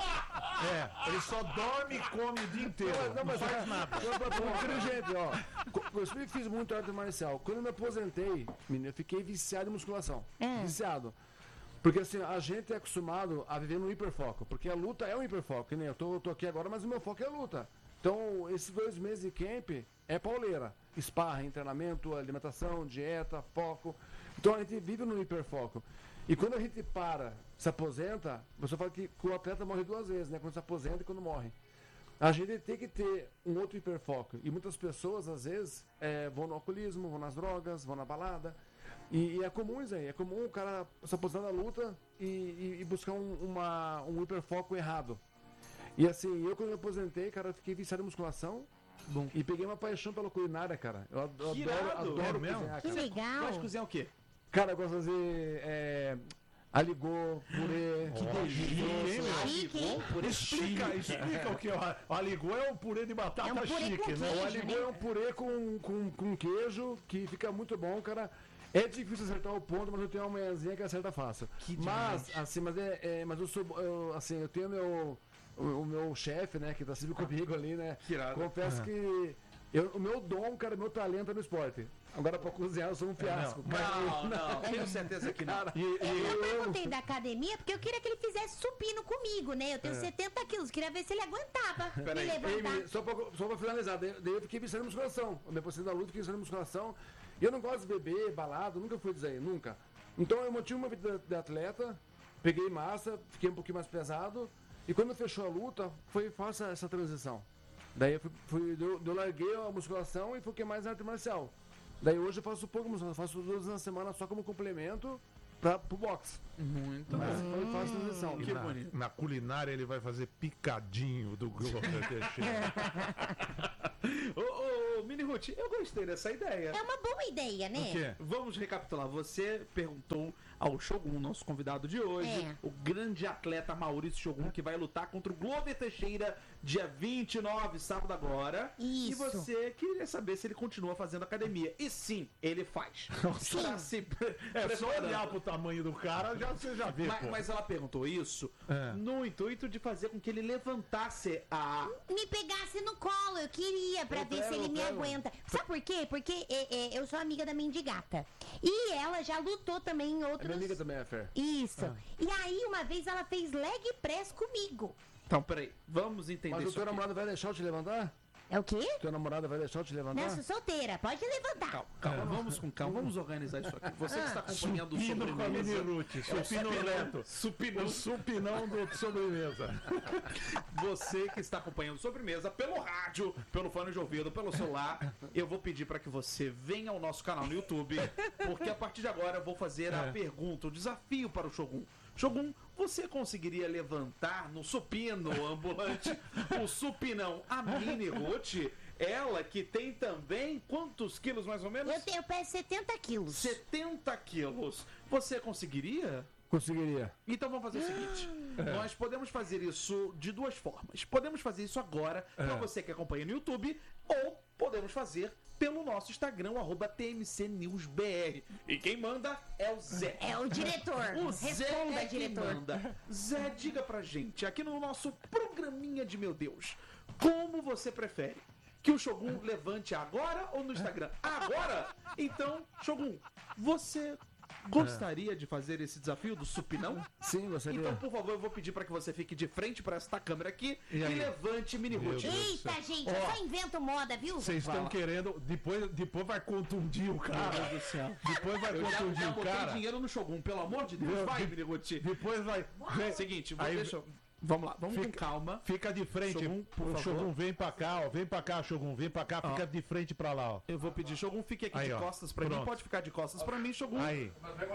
É, ele só dorme e come o dia inteiro. Não, mas não faz é- nada. Eu, eu, eu, inteligente, ó. Co- Eu sempre fiz muito arte marcial. Quando eu me aposentei, menino, eu fiquei viciado em musculação. É. Viciado. Porque assim, a gente é acostumado a viver no hiperfoco. Porque a luta é um hiperfoco. Que nem eu tô, eu tô aqui agora, mas o meu foco é a luta. Então, esses dois meses de camp é pauleira. Sparring, treinamento, alimentação, dieta, foco. Então a gente vive no hiperfoco. E quando a gente para, se aposenta, você fala que, que o atleta morre duas vezes, né? Quando se aposenta e quando morre. A gente tem que ter um outro hiperfoco. E muitas pessoas, às vezes, é, vão no alcoolismo, vão nas drogas, vão na balada. E, e é comum isso aí. É comum o cara se aposentar da luta e, e- e buscar um, uma, um hiperfoco errado. E assim, eu quando me aposentei, cara, eu fiquei viciado em musculação. Bom. E peguei uma paixão pela culinária, cara. Eu ad- Que adoro, irado. adoro É mesmo? cozinhar, Que cara. legal! Gosta de cozinhar o quê? Cara, eu gosto de fazer é, aligô, purê. Que delícia. Chique, hein? Explica, explica o que é o o aligô é um purê de batata É um purê chique, com né? O queijo, aligô é um purê com, com, com queijo que fica muito bom, cara. É difícil acertar o ponto, mas eu tenho uma manhãzinha que acerta fácil. Mas, assim, mas é, é- mas eu sou, eu, assim, eu tenho meu, o, o meu chefe, né, que tá sempre comigo ali, né? Que irado. Confesso que eu- o meu dom, cara, meu talento é no esporte. Agora pra cozinhar eu sou um fiasco. Não, não, tenho certeza que não. E, e- Eu perguntei da academia porque eu queria que ele fizesse supino comigo, né? Eu tenho setenta quilos, queria ver se ele aguentava me Peraí, Ei, levantar. menino, só, pra, só pra finalizar, daí, daí eu fiquei viciado em musculação. Eu me aposentei da luta, fiquei viciado em musculação. E eu não gosto de beber, balado, nunca fui dizer, nunca. Então eu mantive uma vida de, de atleta, peguei massa, fiquei um pouquinho mais pesado. E quando fechou a luta, foi fácil essa transição. Daí eu, fui, fui- eu, eu larguei a musculação e foquei mais na arte marcial. Daí hoje eu faço pouco musculação, faço duas vezes na semana só como complemento para pro boxe. Muito Mas bom. foi fácil a transição. e Que na, bonito. na culinária ele vai fazer picadinho do Glover Teixeira. Ô, ô, ô, Mini Ruth, eu gostei dessa ideia. É uma boa ideia, né? O quê? Vamos recapitular. Você perguntou ao Shogun, nosso convidado de hoje, É. o grande atleta Maurício Shogun, que vai lutar contra o Glover Teixeira dia vinte e nove, sábado agora. E Isso. você queria saber se ele continua fazendo academia. E sim, ele faz. Tá se É só preparando. olhar pro tamanho do cara, já, você já vê, Mas, pô. mas ela perguntou isso É. no intuito de fazer com que ele levantasse a. Me pegasse no colo, eu queria, pra Eu ver pego, se ele eu me pego. aguenta. Sabe por quê? Porque é, é, eu sou amiga da Mendigata. E ela já lutou também em A outros... minha amiga também é Fer. Isso. E aí, uma vez, ela fez leg press comigo. Então, peraí, vamos entender Mas o isso. teu aqui. namorado vai deixar eu te levantar? É o quê? Teu namorado vai deixar eu te levantar? Não, sou solteira, pode levantar. Calma, calma, vamos com calma, vamos organizar isso aqui. Você que está acompanhando o Supino com a Mini sobremesa. Ruth, supino neto. Supinão. O supinão do sobremesa. Você que está acompanhando sobremesa pelo rádio, pelo fone de ouvido, pelo celular, eu vou pedir para que você venha ao nosso canal no YouTube, porque a partir de agora eu vou fazer a pergunta, o desafio para o Shogun. Shogun, você conseguiria levantar no supino ambulante o supinão a Mini Ruth? Ela que tem também quantos quilos mais ou menos? Eu tenho peso setenta quilos. setenta quilos. Você conseguiria? Conseguiria. Então vamos fazer o seguinte: nós podemos fazer isso de duas formas. Podemos fazer isso agora, para você que acompanha no YouTube, ou podemos fazer pelo nosso Instagram, arroba T M C News B R. E quem manda é o Zé. É o diretor. O Zé Responda, é quem diretor. manda. Zé, diga pra gente, aqui no nosso programinha de meu Deus, como você prefere? Que o Shogun levante agora ou no Instagram? Agora? Então, Shogun, você gostaria de fazer esse desafio do supinão? Sim, gostaria. Então, por favor, eu vou pedir para que você fique de frente para esta câmera aqui e, E aí? levante Mini Meu Ruth. Deus. Eita, gente, eu só invento moda, viu? Vocês Vai estão lá. querendo. Depois, depois vai contundir o cara. Meu Deus do céu. Depois vai Eu já, contundir já o botei cara. dinheiro no Shogun, pelo amor de Deus. Meu, Vai, de- Mini Ruth. Depois vai. É o seguinte, vou, Aí- deixa eu- vamos lá, vamos Fica- com calma. Fica de frente. Shogun, por o favor. Shogun vem pra cá, ó. Vem pra cá, Shogun. Vem pra cá, fica de frente pra lá, ó. Eu vou pedir, Shogun, fique aqui Aí, de ó. costas pra mim. Pronto. Pode ficar de costas pra mim, Shogun. Aí.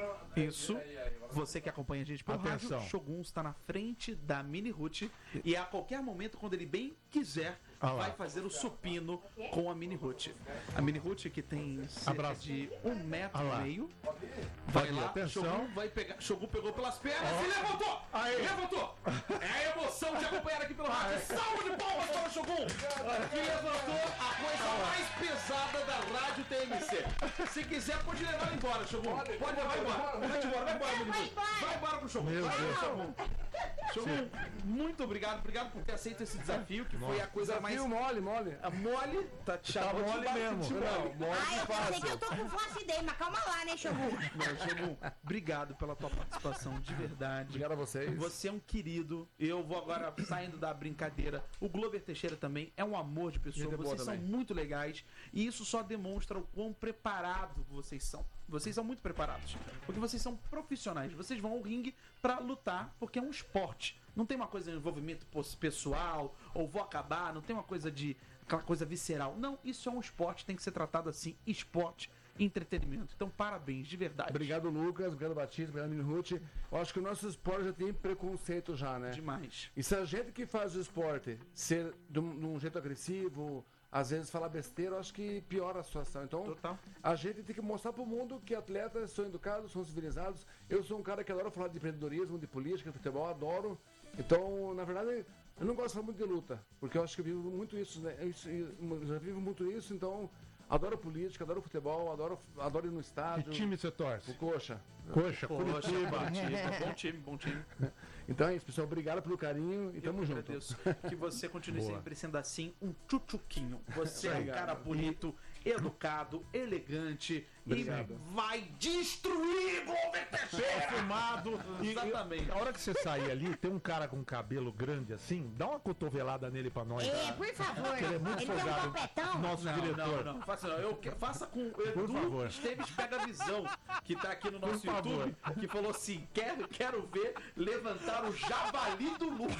Isso. Você que acompanha a gente pelo Atenção. rádio, Shogun está na frente da Mini Ruth e a qualquer momento, quando ele bem quiser, Ah lá. vai fazer o supino com a Mini Ruth. A Mini Ruth, que tem cerca Abraço. de um metro Ah e lá. meio, vai Pode ir, lá, atenção. Shogun vai pegar, Shogun pegou pelas pernas e levantou! Aí. Levantou! É a emoção de acompanhar aqui pelo rádio. Salve de palmas para o Shogun, que levantou a coisa mais pesada da rádio T M C. Se quiser, pode levar ele embora, Shogun. Pode levar embora. Vai embora, vai embora, Mini Vai Ruth. embora. Vai embora pro Shogun. Meu Vai, Deus. Shogun. Shogun, muito obrigado. Obrigado por ter aceito esse desafio, que foi a coisa mais... Desafio mole, mole. A mole, tá te chamando mole de mesmo. de Não, mole. mole Ah, eu pensei fácil. que eu tô com flacidez, mas calma lá, né, Shogun? Não, Shogun, obrigado pela tua participação, de verdade. Obrigado a vocês. Você é um querido. Eu vou agora saindo da brincadeira. O Glover Teixeira também é um amor de pessoa. Gente boa Vocês são também. muito legais. E isso só demonstra o quão preparado vocês são. Vocês são muito preparados. Porque vocês são profissionais. Vocês vão ao ringue pra lutar, porque é um esporte. Não tem uma coisa de envolvimento pos- pessoal, ou vou acabar, não tem uma coisa de. Aquela coisa visceral. Não, isso é um esporte, tem que ser tratado assim. Esporte, entretenimento. Então, parabéns, de verdade. Obrigado, Lucas. Obrigado, Batista. Obrigado, Mini Ruth. Eu acho que o nosso esporte já tem preconceito já, né? Demais. E se a gente que faz o esporte ser de um, de um jeito agressivo, às vezes falar besteira, eu acho que piora a situação. Então, Total. a gente tem que mostrar pro mundo que atletas são educados, são civilizados. Eu sou um cara que adora falar de empreendedorismo, de política, de futebol, adoro. Então, na verdade, eu não gosto de falar muito de luta, porque eu acho que eu vivo muito isso, né? Eu, eu já vivo muito isso, então adoro política, adoro futebol, adoro, adoro ir no Que estádio. time você torce? O Coxa. Coxa, Poxa, Curitiba. Curitiba. Bom time, bom time. Então é isso, pessoal. Obrigado pelo carinho e tamo Eu junto. agradeço. Que você continue Boa. sempre sendo assim, um tchutchuquinho. Você é um Obrigado. cara bonito, educado, elegante Obrigado. e vai destruir Glover Teixeira! Perfumado. E, Exatamente. e a hora que você sair ali, tem um cara com cabelo grande assim, dá uma cotovelada nele pra nós. É, por favor. Ele é muito Ele tem um folgado. topetão. Nosso Não, diretor. não, não, faça não. Eu, que- faça com o Por Edu favor. Esteves Pega a Visão, que tá aqui no nosso Por favor. YouTube, que falou assim: quero, quero ver levantar o javali do Lucas.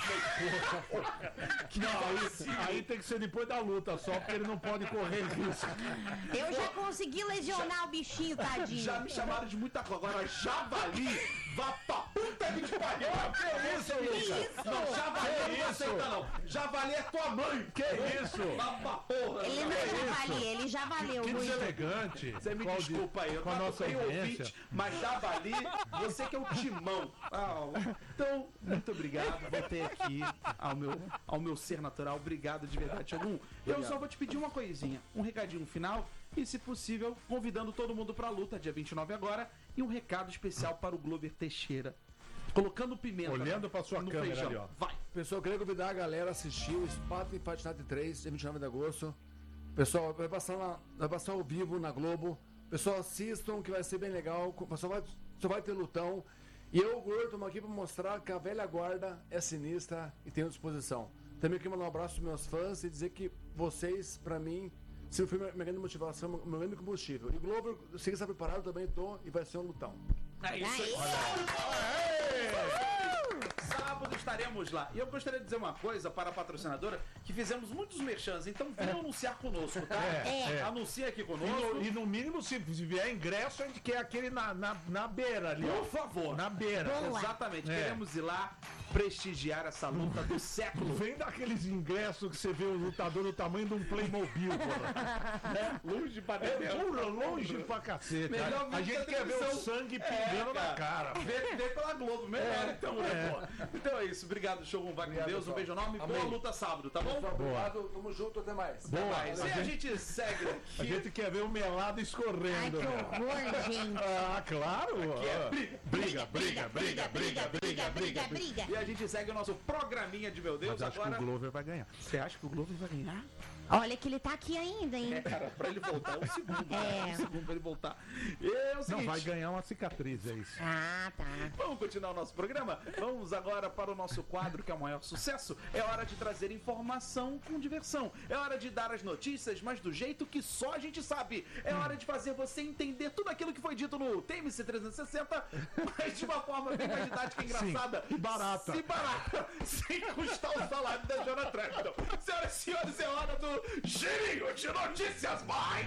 Que Não, aí, vacilo. aí tem que ser depois da luta só, porque ele não pode correr risco. Eu já consegui lesionar o bichinho, tadinho. Já me chamaram de muita coisa. Agora, javali, vá pra puta que te pariu. Que isso, Lucas? Não, javali eu não aceita, não. Javali é tua mãe. Que isso? Vá pra porra. Ele não é javali, ele já valeu Que muito. deselegante. Você me Com a audi- desculpa aí, eu com a tava nossa bem audiência. ouvinte, mas javali, você que é o timão. Ah, então, muito obrigado. Voltei aqui ao meu, ao meu ser natural. Obrigado de verdade, Shogun. Eu só vou te pedir uma coisinha, um recadinho final e, se possível, convidando todo mundo pra luta, dia vinte e nove agora, e um recado especial para o Glover Teixeira. Colocando pimenta Olhando pra sua no câmera feijão. ali, ó. Vai. Pessoal, eu queria convidar a galera a assistir o Spaten e Patinate três, dia vinte e nove de agosto. Pessoal, vai passar, na, vai passar ao vivo na Globo. Pessoal, assistam, que vai ser bem legal. Só vai, só vai ter lutão. E eu, Gordo, estamos aqui para mostrar que a velha guarda é sinistra e tem disposição. Também queria mandar um abraço para meus fãs e dizer que vocês, para mim, se foi minha grande motivação, meu grande combustível. E Globo, eu sei que está preparado, também estou, e vai ser um lutão. É isso aí. Aí, Sábado estaremos lá. E eu gostaria de dizer uma coisa para a patrocinadora, que fizemos muitos merchans, então venham anunciar conosco, tá? É, é. Anuncia aqui E conosco. no, e no mínimo, se vier ingresso, a gente quer aquele na, na, na beira ali, ó. Por favor. Na beira. Boa. Exatamente. É. Queremos ir lá prestigiar essa luta do século. Vem daqueles ingressos que você vê o lutador do tamanho de um Playmobil, porra. Longe pra É dentro. pura, longe pra cacete. Melhor A, a ver gente que quer ver o televisão. sangue pingando na cara. Vê, vê pela Globo, melhor então, né, pô? Então é isso. Obrigado, Shogun. Vai com Obrigado, Deus. Um pessoal. beijo enorme. Amém. Boa luta sábado, tá bom? Obrigado, tamo junto, até mais. Boa. Mas, A e a gente, gente segue a aqui. gente quer ver o melado Ai, escorrendo. que né? horror, gente. Ah, claro. é Ah. Briga, briga, briga, briga, briga, briga. briga. E a gente segue o nosso programinha de meu Deus. Mas acho que Agora, o Glover vai ganhar. você acha que o Globo vai ganhar? Olha que ele tá aqui ainda, hein? É, cara, pra ele voltar é um segundo. É. Um segundo pra ele voltar. E é o Não, seguinte. vai ganhar uma cicatriz, é isso. Ah, tá. Vamos continuar o nosso programa? Vamos agora para o nosso quadro que é o maior sucesso. É hora de trazer informação com diversão. É hora de dar as notícias, mas do jeito que só a gente sabe. É hora de fazer você entender tudo aquilo que foi dito no T M C trezentos e sessenta, mas de uma forma bem mais didática e engraçada. Sim, e barata. E barata. Sem custar o salário da Jona Tracton. Senhoras e senhores, é hora do Girinho de Notícias, vai!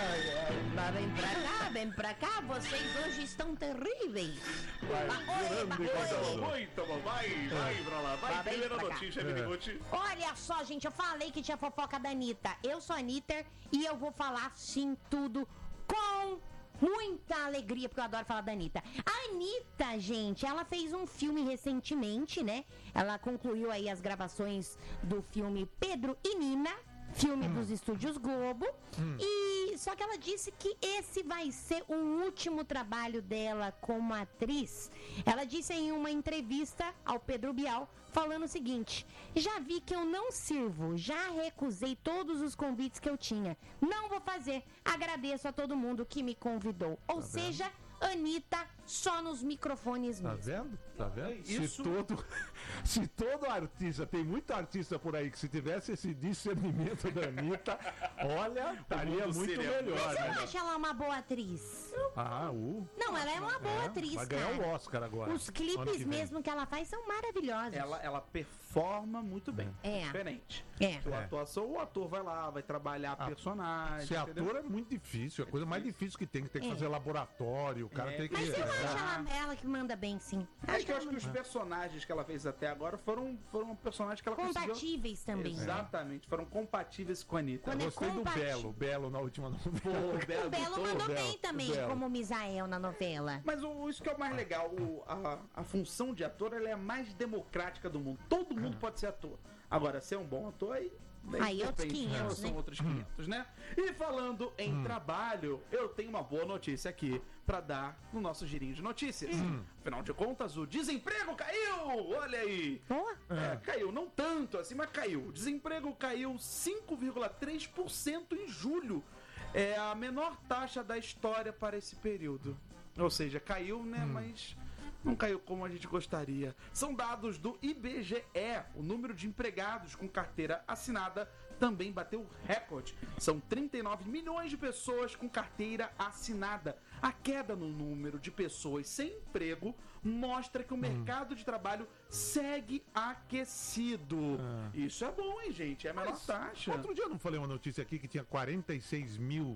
Mas vem pra cá, vem pra cá, vocês hoje estão terríveis. Oi, grande oi. coisa. Muito bom, vai, vai pra lá. Vai, Vai primeira pra cá. notícia, É. Miniguti. Olha só, gente, eu falei que tinha fofoca da Anitta. Eu sou a Anitta e eu vou falar sim tudo com muita alegria, porque eu adoro falar da Anitta. A Anitta, gente, ela fez um filme recentemente, né? Ela concluiu aí as gravações do filme Pedro e Nina, filme dos estúdios Globo. E só que ela disse que esse vai ser o último trabalho dela como atriz. Ela disse em uma entrevista ao Pedro Bial, falando o seguinte: já vi que eu não sirvo, já recusei todos os convites que eu tinha. Não vou fazer. Agradeço a todo mundo que me convidou. Ou seja, Anitta só nos microfones Tá mesmo. vendo? Tá vendo? Isso- Se todo, se todo artista, tem muito artista por aí que se tivesse esse discernimento da Anitta, olha, estaria mundo muito seria- melhor, Mas eu né? acho ela uma boa atriz. Ah, uh, Não, ela é uma boa é, atriz, vai ganhar cara. o Oscar agora. Os ano que clipes vem. mesmo que ela faz são maravilhosos. Ela, ela performa muito bem. É. Diferente. É. A atuação, o ator vai lá, vai trabalhar a personagem. Ser entendeu? ator é muito difícil, é a coisa mais difícil que tem, que tem que É. fazer laboratório, o cara É. tem que... Mas eu é. acho ela, ela que manda bem, sim. É que eu ela acho que os manda- personagens que ela fez até agora foram, foram personagens que ela conseguiu... Compatíveis também. né? Exatamente, foram compatíveis com a Anitta. Quando é Gostei do compati- Belo, Belo na última novela. O Belo O Belo botou- mandou Belo, bem também, Belo. como o Misael na novela. Mas o, isso que é o mais legal, o- a, a função de ator ela é a mais democrática do mundo. Todo mundo pode ser ator. Agora, ser um bom ator aí. Aí outros depende, quinhentos, São né? outros quinhentos, né? E falando em trabalho, eu tenho uma boa notícia aqui pra dar no nosso girinho de notícias. Afinal de contas, o desemprego caiu! Olha aí! Boa. É, caiu, não tanto assim, mas caiu. O desemprego caiu cinco vírgula três por cento em julho. É a menor taxa da história para esse período. Ou seja, caiu, né? Mas não caiu como a gente gostaria. São dados do I B G E. O número de empregados com carteira assinada também bateu recorde. São trinta e nove milhões de pessoas com carteira assinada. A queda no número de pessoas sem emprego mostra que o mercado de trabalho segue aquecido. Isso é bom, hein, gente? É a menor taxa. Outro dia eu não falei uma notícia aqui que tinha quarenta e seis mil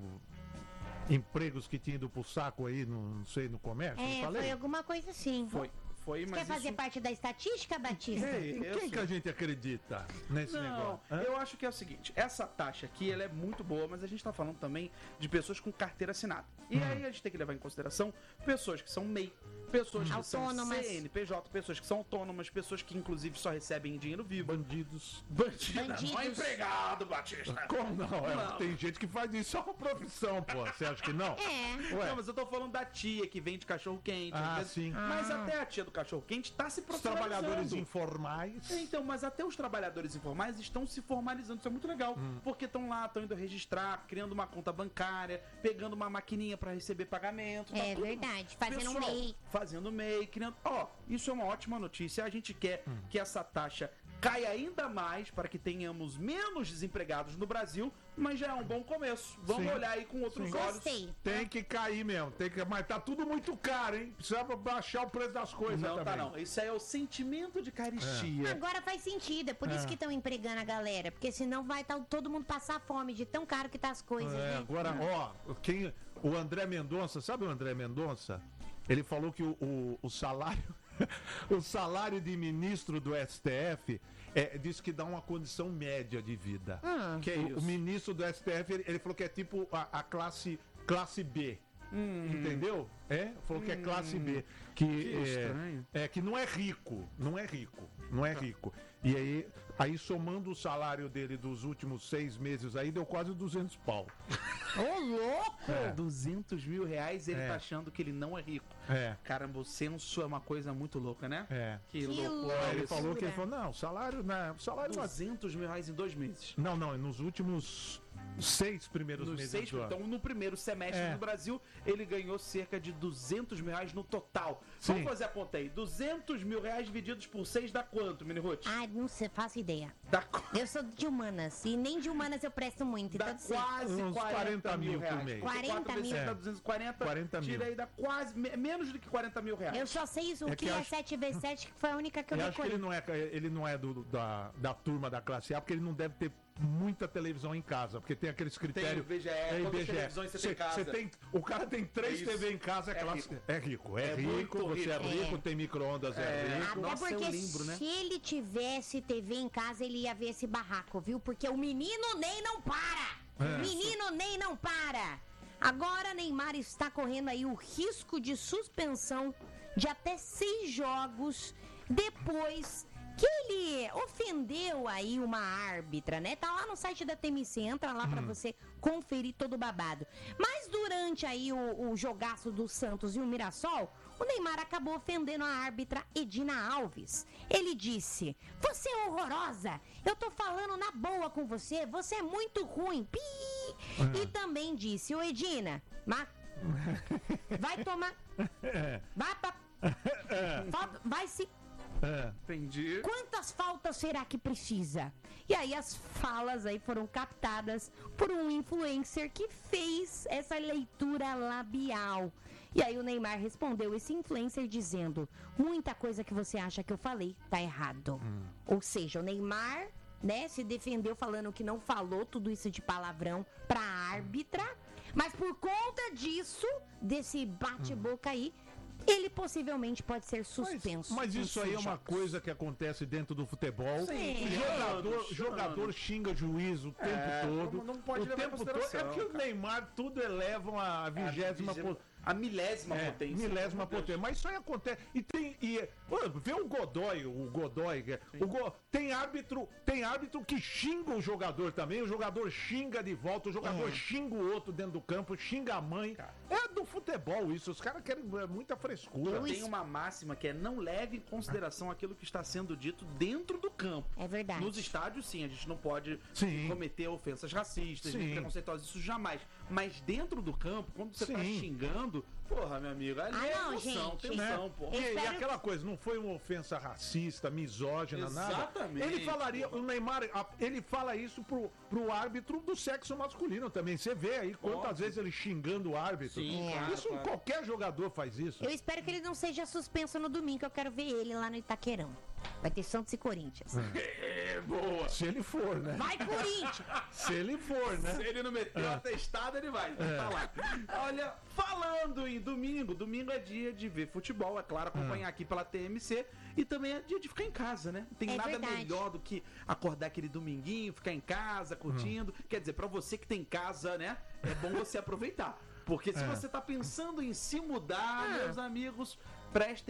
empregos que tinham ido pro saco aí, no, não sei, no comércio, não É, falei? foi alguma coisa assim. Foi, foi, Você mas quer fazer isso... parte da estatística, Batista? É, Em eu quem que sou- a gente acredita nesse Não, negócio? Hã? eu acho que é o seguinte, essa taxa aqui, ela é muito boa, mas a gente tá falando também de pessoas com carteira assinada. E Hum. aí a gente tem que levar em consideração pessoas que são M E I, pessoas que Autônomas. são C N P J, pessoas que são autônomas, pessoas que inclusive só recebem dinheiro vivo. Bandidos. Bandido, Bandidos. não é empregado, Batista. Como não? É, Não. Tem gente que faz isso, é uma profissão, pô. Você acha que não? É. Ué. Não, mas eu tô falando da tia que vende cachorro-quente. Ah, às vezes. sim. Mas Ah. até a tia do cachorro-quente tá se Os profissionalizando. trabalhadores informais. Então, mas até os trabalhadores informais estão se formalizando, isso é muito legal, Hum. porque estão lá, estão indo registrar, criando uma conta bancária, pegando uma maquininha para receber pagamento. tá É tudo- verdade, fazendo um Pessoal, M E I. Fazendo M E I, criando... Ó, isso é uma ótima notícia, a gente quer Hum. que essa taxa cai ainda mais para que tenhamos menos desempregados no Brasil, mas já é um bom começo. Vamos Sim. olhar aí com outros olhos. Gostei. Tem que cair mesmo, tem que, mas tá tudo muito caro, hein? Precisa baixar o preço das coisas Não, também. tá não. Isso aí é o sentimento de caristia. Agora faz sentido, é por isso que estão empregando a galera, porque senão vai tá, todo mundo passar fome de tão caro que tá as coisas, É, né? agora, ó, quem, o André Mendonça, sabe o André Mendonça? Ele falou que o, o, o salário o salário de ministro do S T F é, diz que dá uma condição média de vida. Ah. Que o, isso? o ministro do S T F, ele, ele falou que é tipo a, a classe, classe B. Entendeu? É? Falou que é classe B. Que, é, estranho. é que não é rico. Não é rico. Não é rico. E aí, aí somando o salário dele dos últimos seis meses aí, deu quase duzentos pau. Ô, louco! É. duzentos mil reais, ele É. tá achando que ele não é rico. É. Caramba, o censo é uma coisa muito louca, né? É. Que, Que loucura. loucura. Aí ele isso. falou que ele falou, não, o salário, né, o salário não é- duzentos mil reais em dois meses. Não, não, nos últimos seis primeiros Nos meses seis, do ano. então, no primeiro semestre É. do Brasil, ele ganhou cerca de duzentos mil reais no total. Sim. Vamos fazer a conta aí. duzentos mil reais divididos por seis dá quanto, Mini Ruth? Ai, não sei, faço ideia. Dá, qu- Eu sou de humanas, e nem de humanas eu presto muito, dá então sei. quase Uns quarenta, quarenta mil mil por reais. mês. quarenta quatro vezes mil. sete dá duzentos e quarenta. quarenta mil. Tira aí, dá quase, me- menos do que quarenta mil reais. Eu só sei isso, o É que, que eu é acho- sete vezes sete, que foi a única que eu Eu acho que ele decorei. não é, ele não é do, da, da turma da classe A, porque ele não deve ter muita televisão em casa, porque tem aqueles critérios. o V G E, é, quantas I B G E. televisões você tem em casa? Cê tem, o cara tem três É T V isso. em casa, é, É classe, rico. é rico. É, É rico, muito você é rico. rico, É. tem micro-ondas, é, É. rico. Até Nossa, porque eu lembro, né? se ele tivesse T V em casa, ele ia ver esse barraco, viu? Porque o menino Ney não para! É. Menino Ney não para! Agora Neymar está correndo aí o risco de suspensão de até seis jogos depois que ele ofendeu aí uma árbitra, né? Tá lá no site da T M C, entra lá pra você conferir todo o babado. Mas durante aí o, o jogaço do Santos e o Mirassol, o Neymar acabou ofendendo a árbitra Edina Alves. Ele disse: "Você é horrorosa, eu tô falando na boa com você, você é muito ruim." Pi! E também disse: "Ô Edina, ma... vai tomar... Vai pra... Falta- Vai se... É. Entendi. Quantas faltas será que precisa?" E aí as falas aí foram captadas por um influencer que fez essa leitura labial. E aí o Neymar respondeu esse influencer dizendo: "Muita coisa que você acha que eu falei tá errado." Ou seja, o Neymar, né, se defendeu falando que não falou tudo isso de palavrão pra árbitra, mas por conta disso, desse bate-boca aí, ele possivelmente pode ser Mas, suspenso. mas em isso aí é seis uma jogos. coisa que acontece dentro do futebol. Sim. O jogador, Chorando, jogador xinga juiz o tempo É, todo. não- não pode o levar em tempo todo. consideração, É porque o cara. Neymar tudo elevam a vigésima vigésima- po- A milésima É, potência. milésima Meu Deus. potência. Mas isso aí acontece. E tem. E, pô, vê o Godoy, o Godoy. que é- O Go, tem árbitro, tem árbitro que xinga o jogador também. O jogador xinga de volta, o jogador É. xinga o outro dentro do campo, xinga a mãe. É do futebol isso. Os caras querem é, muita frescura. Eu Tem uma máxima que é: não leve em consideração aquilo que está sendo dito dentro do campo. É verdade. Nos estádios, sim, a gente não pode Sim. cometer ofensas racistas, Sim. preconceituosas, isso jamais. Mas dentro do campo, quando você tá Sim. xingando, porra, meu amigo, ali Ah, é não, emoção, gente. tensão, Né? porra. E, e espero aquela coisa, não foi uma ofensa racista, misógina, nada. Exatamente, Ele falaria, porra. o Neymar, a- ele fala isso pro, pro árbitro do sexo masculino também. Você vê aí quantas Óbvio. vezes ele xingando o árbitro. Sim, É. claro, Isso claro. qualquer jogador faz isso. Eu espero que ele não seja suspenso no domingo, que eu quero ver ele lá no Itaquerão. Vai ter Santos e Corinthians. É, boa. Se ele for, né? Vai, Corinthians! Se ele for, né? Se ele não meteu É. a testada, ele vai. Tá lá. Olha, falando em domingo, domingo é dia de ver futebol, é claro, acompanhar aqui pela T M C. E também é dia de ficar em casa, né? Não tem É nada verdade. melhor do que acordar aquele dominguinho, ficar em casa, curtindo. Quer dizer, pra você que tem casa, né? É bom você aproveitar. Porque se É. você tá pensando em se mudar, meus amigos, prestem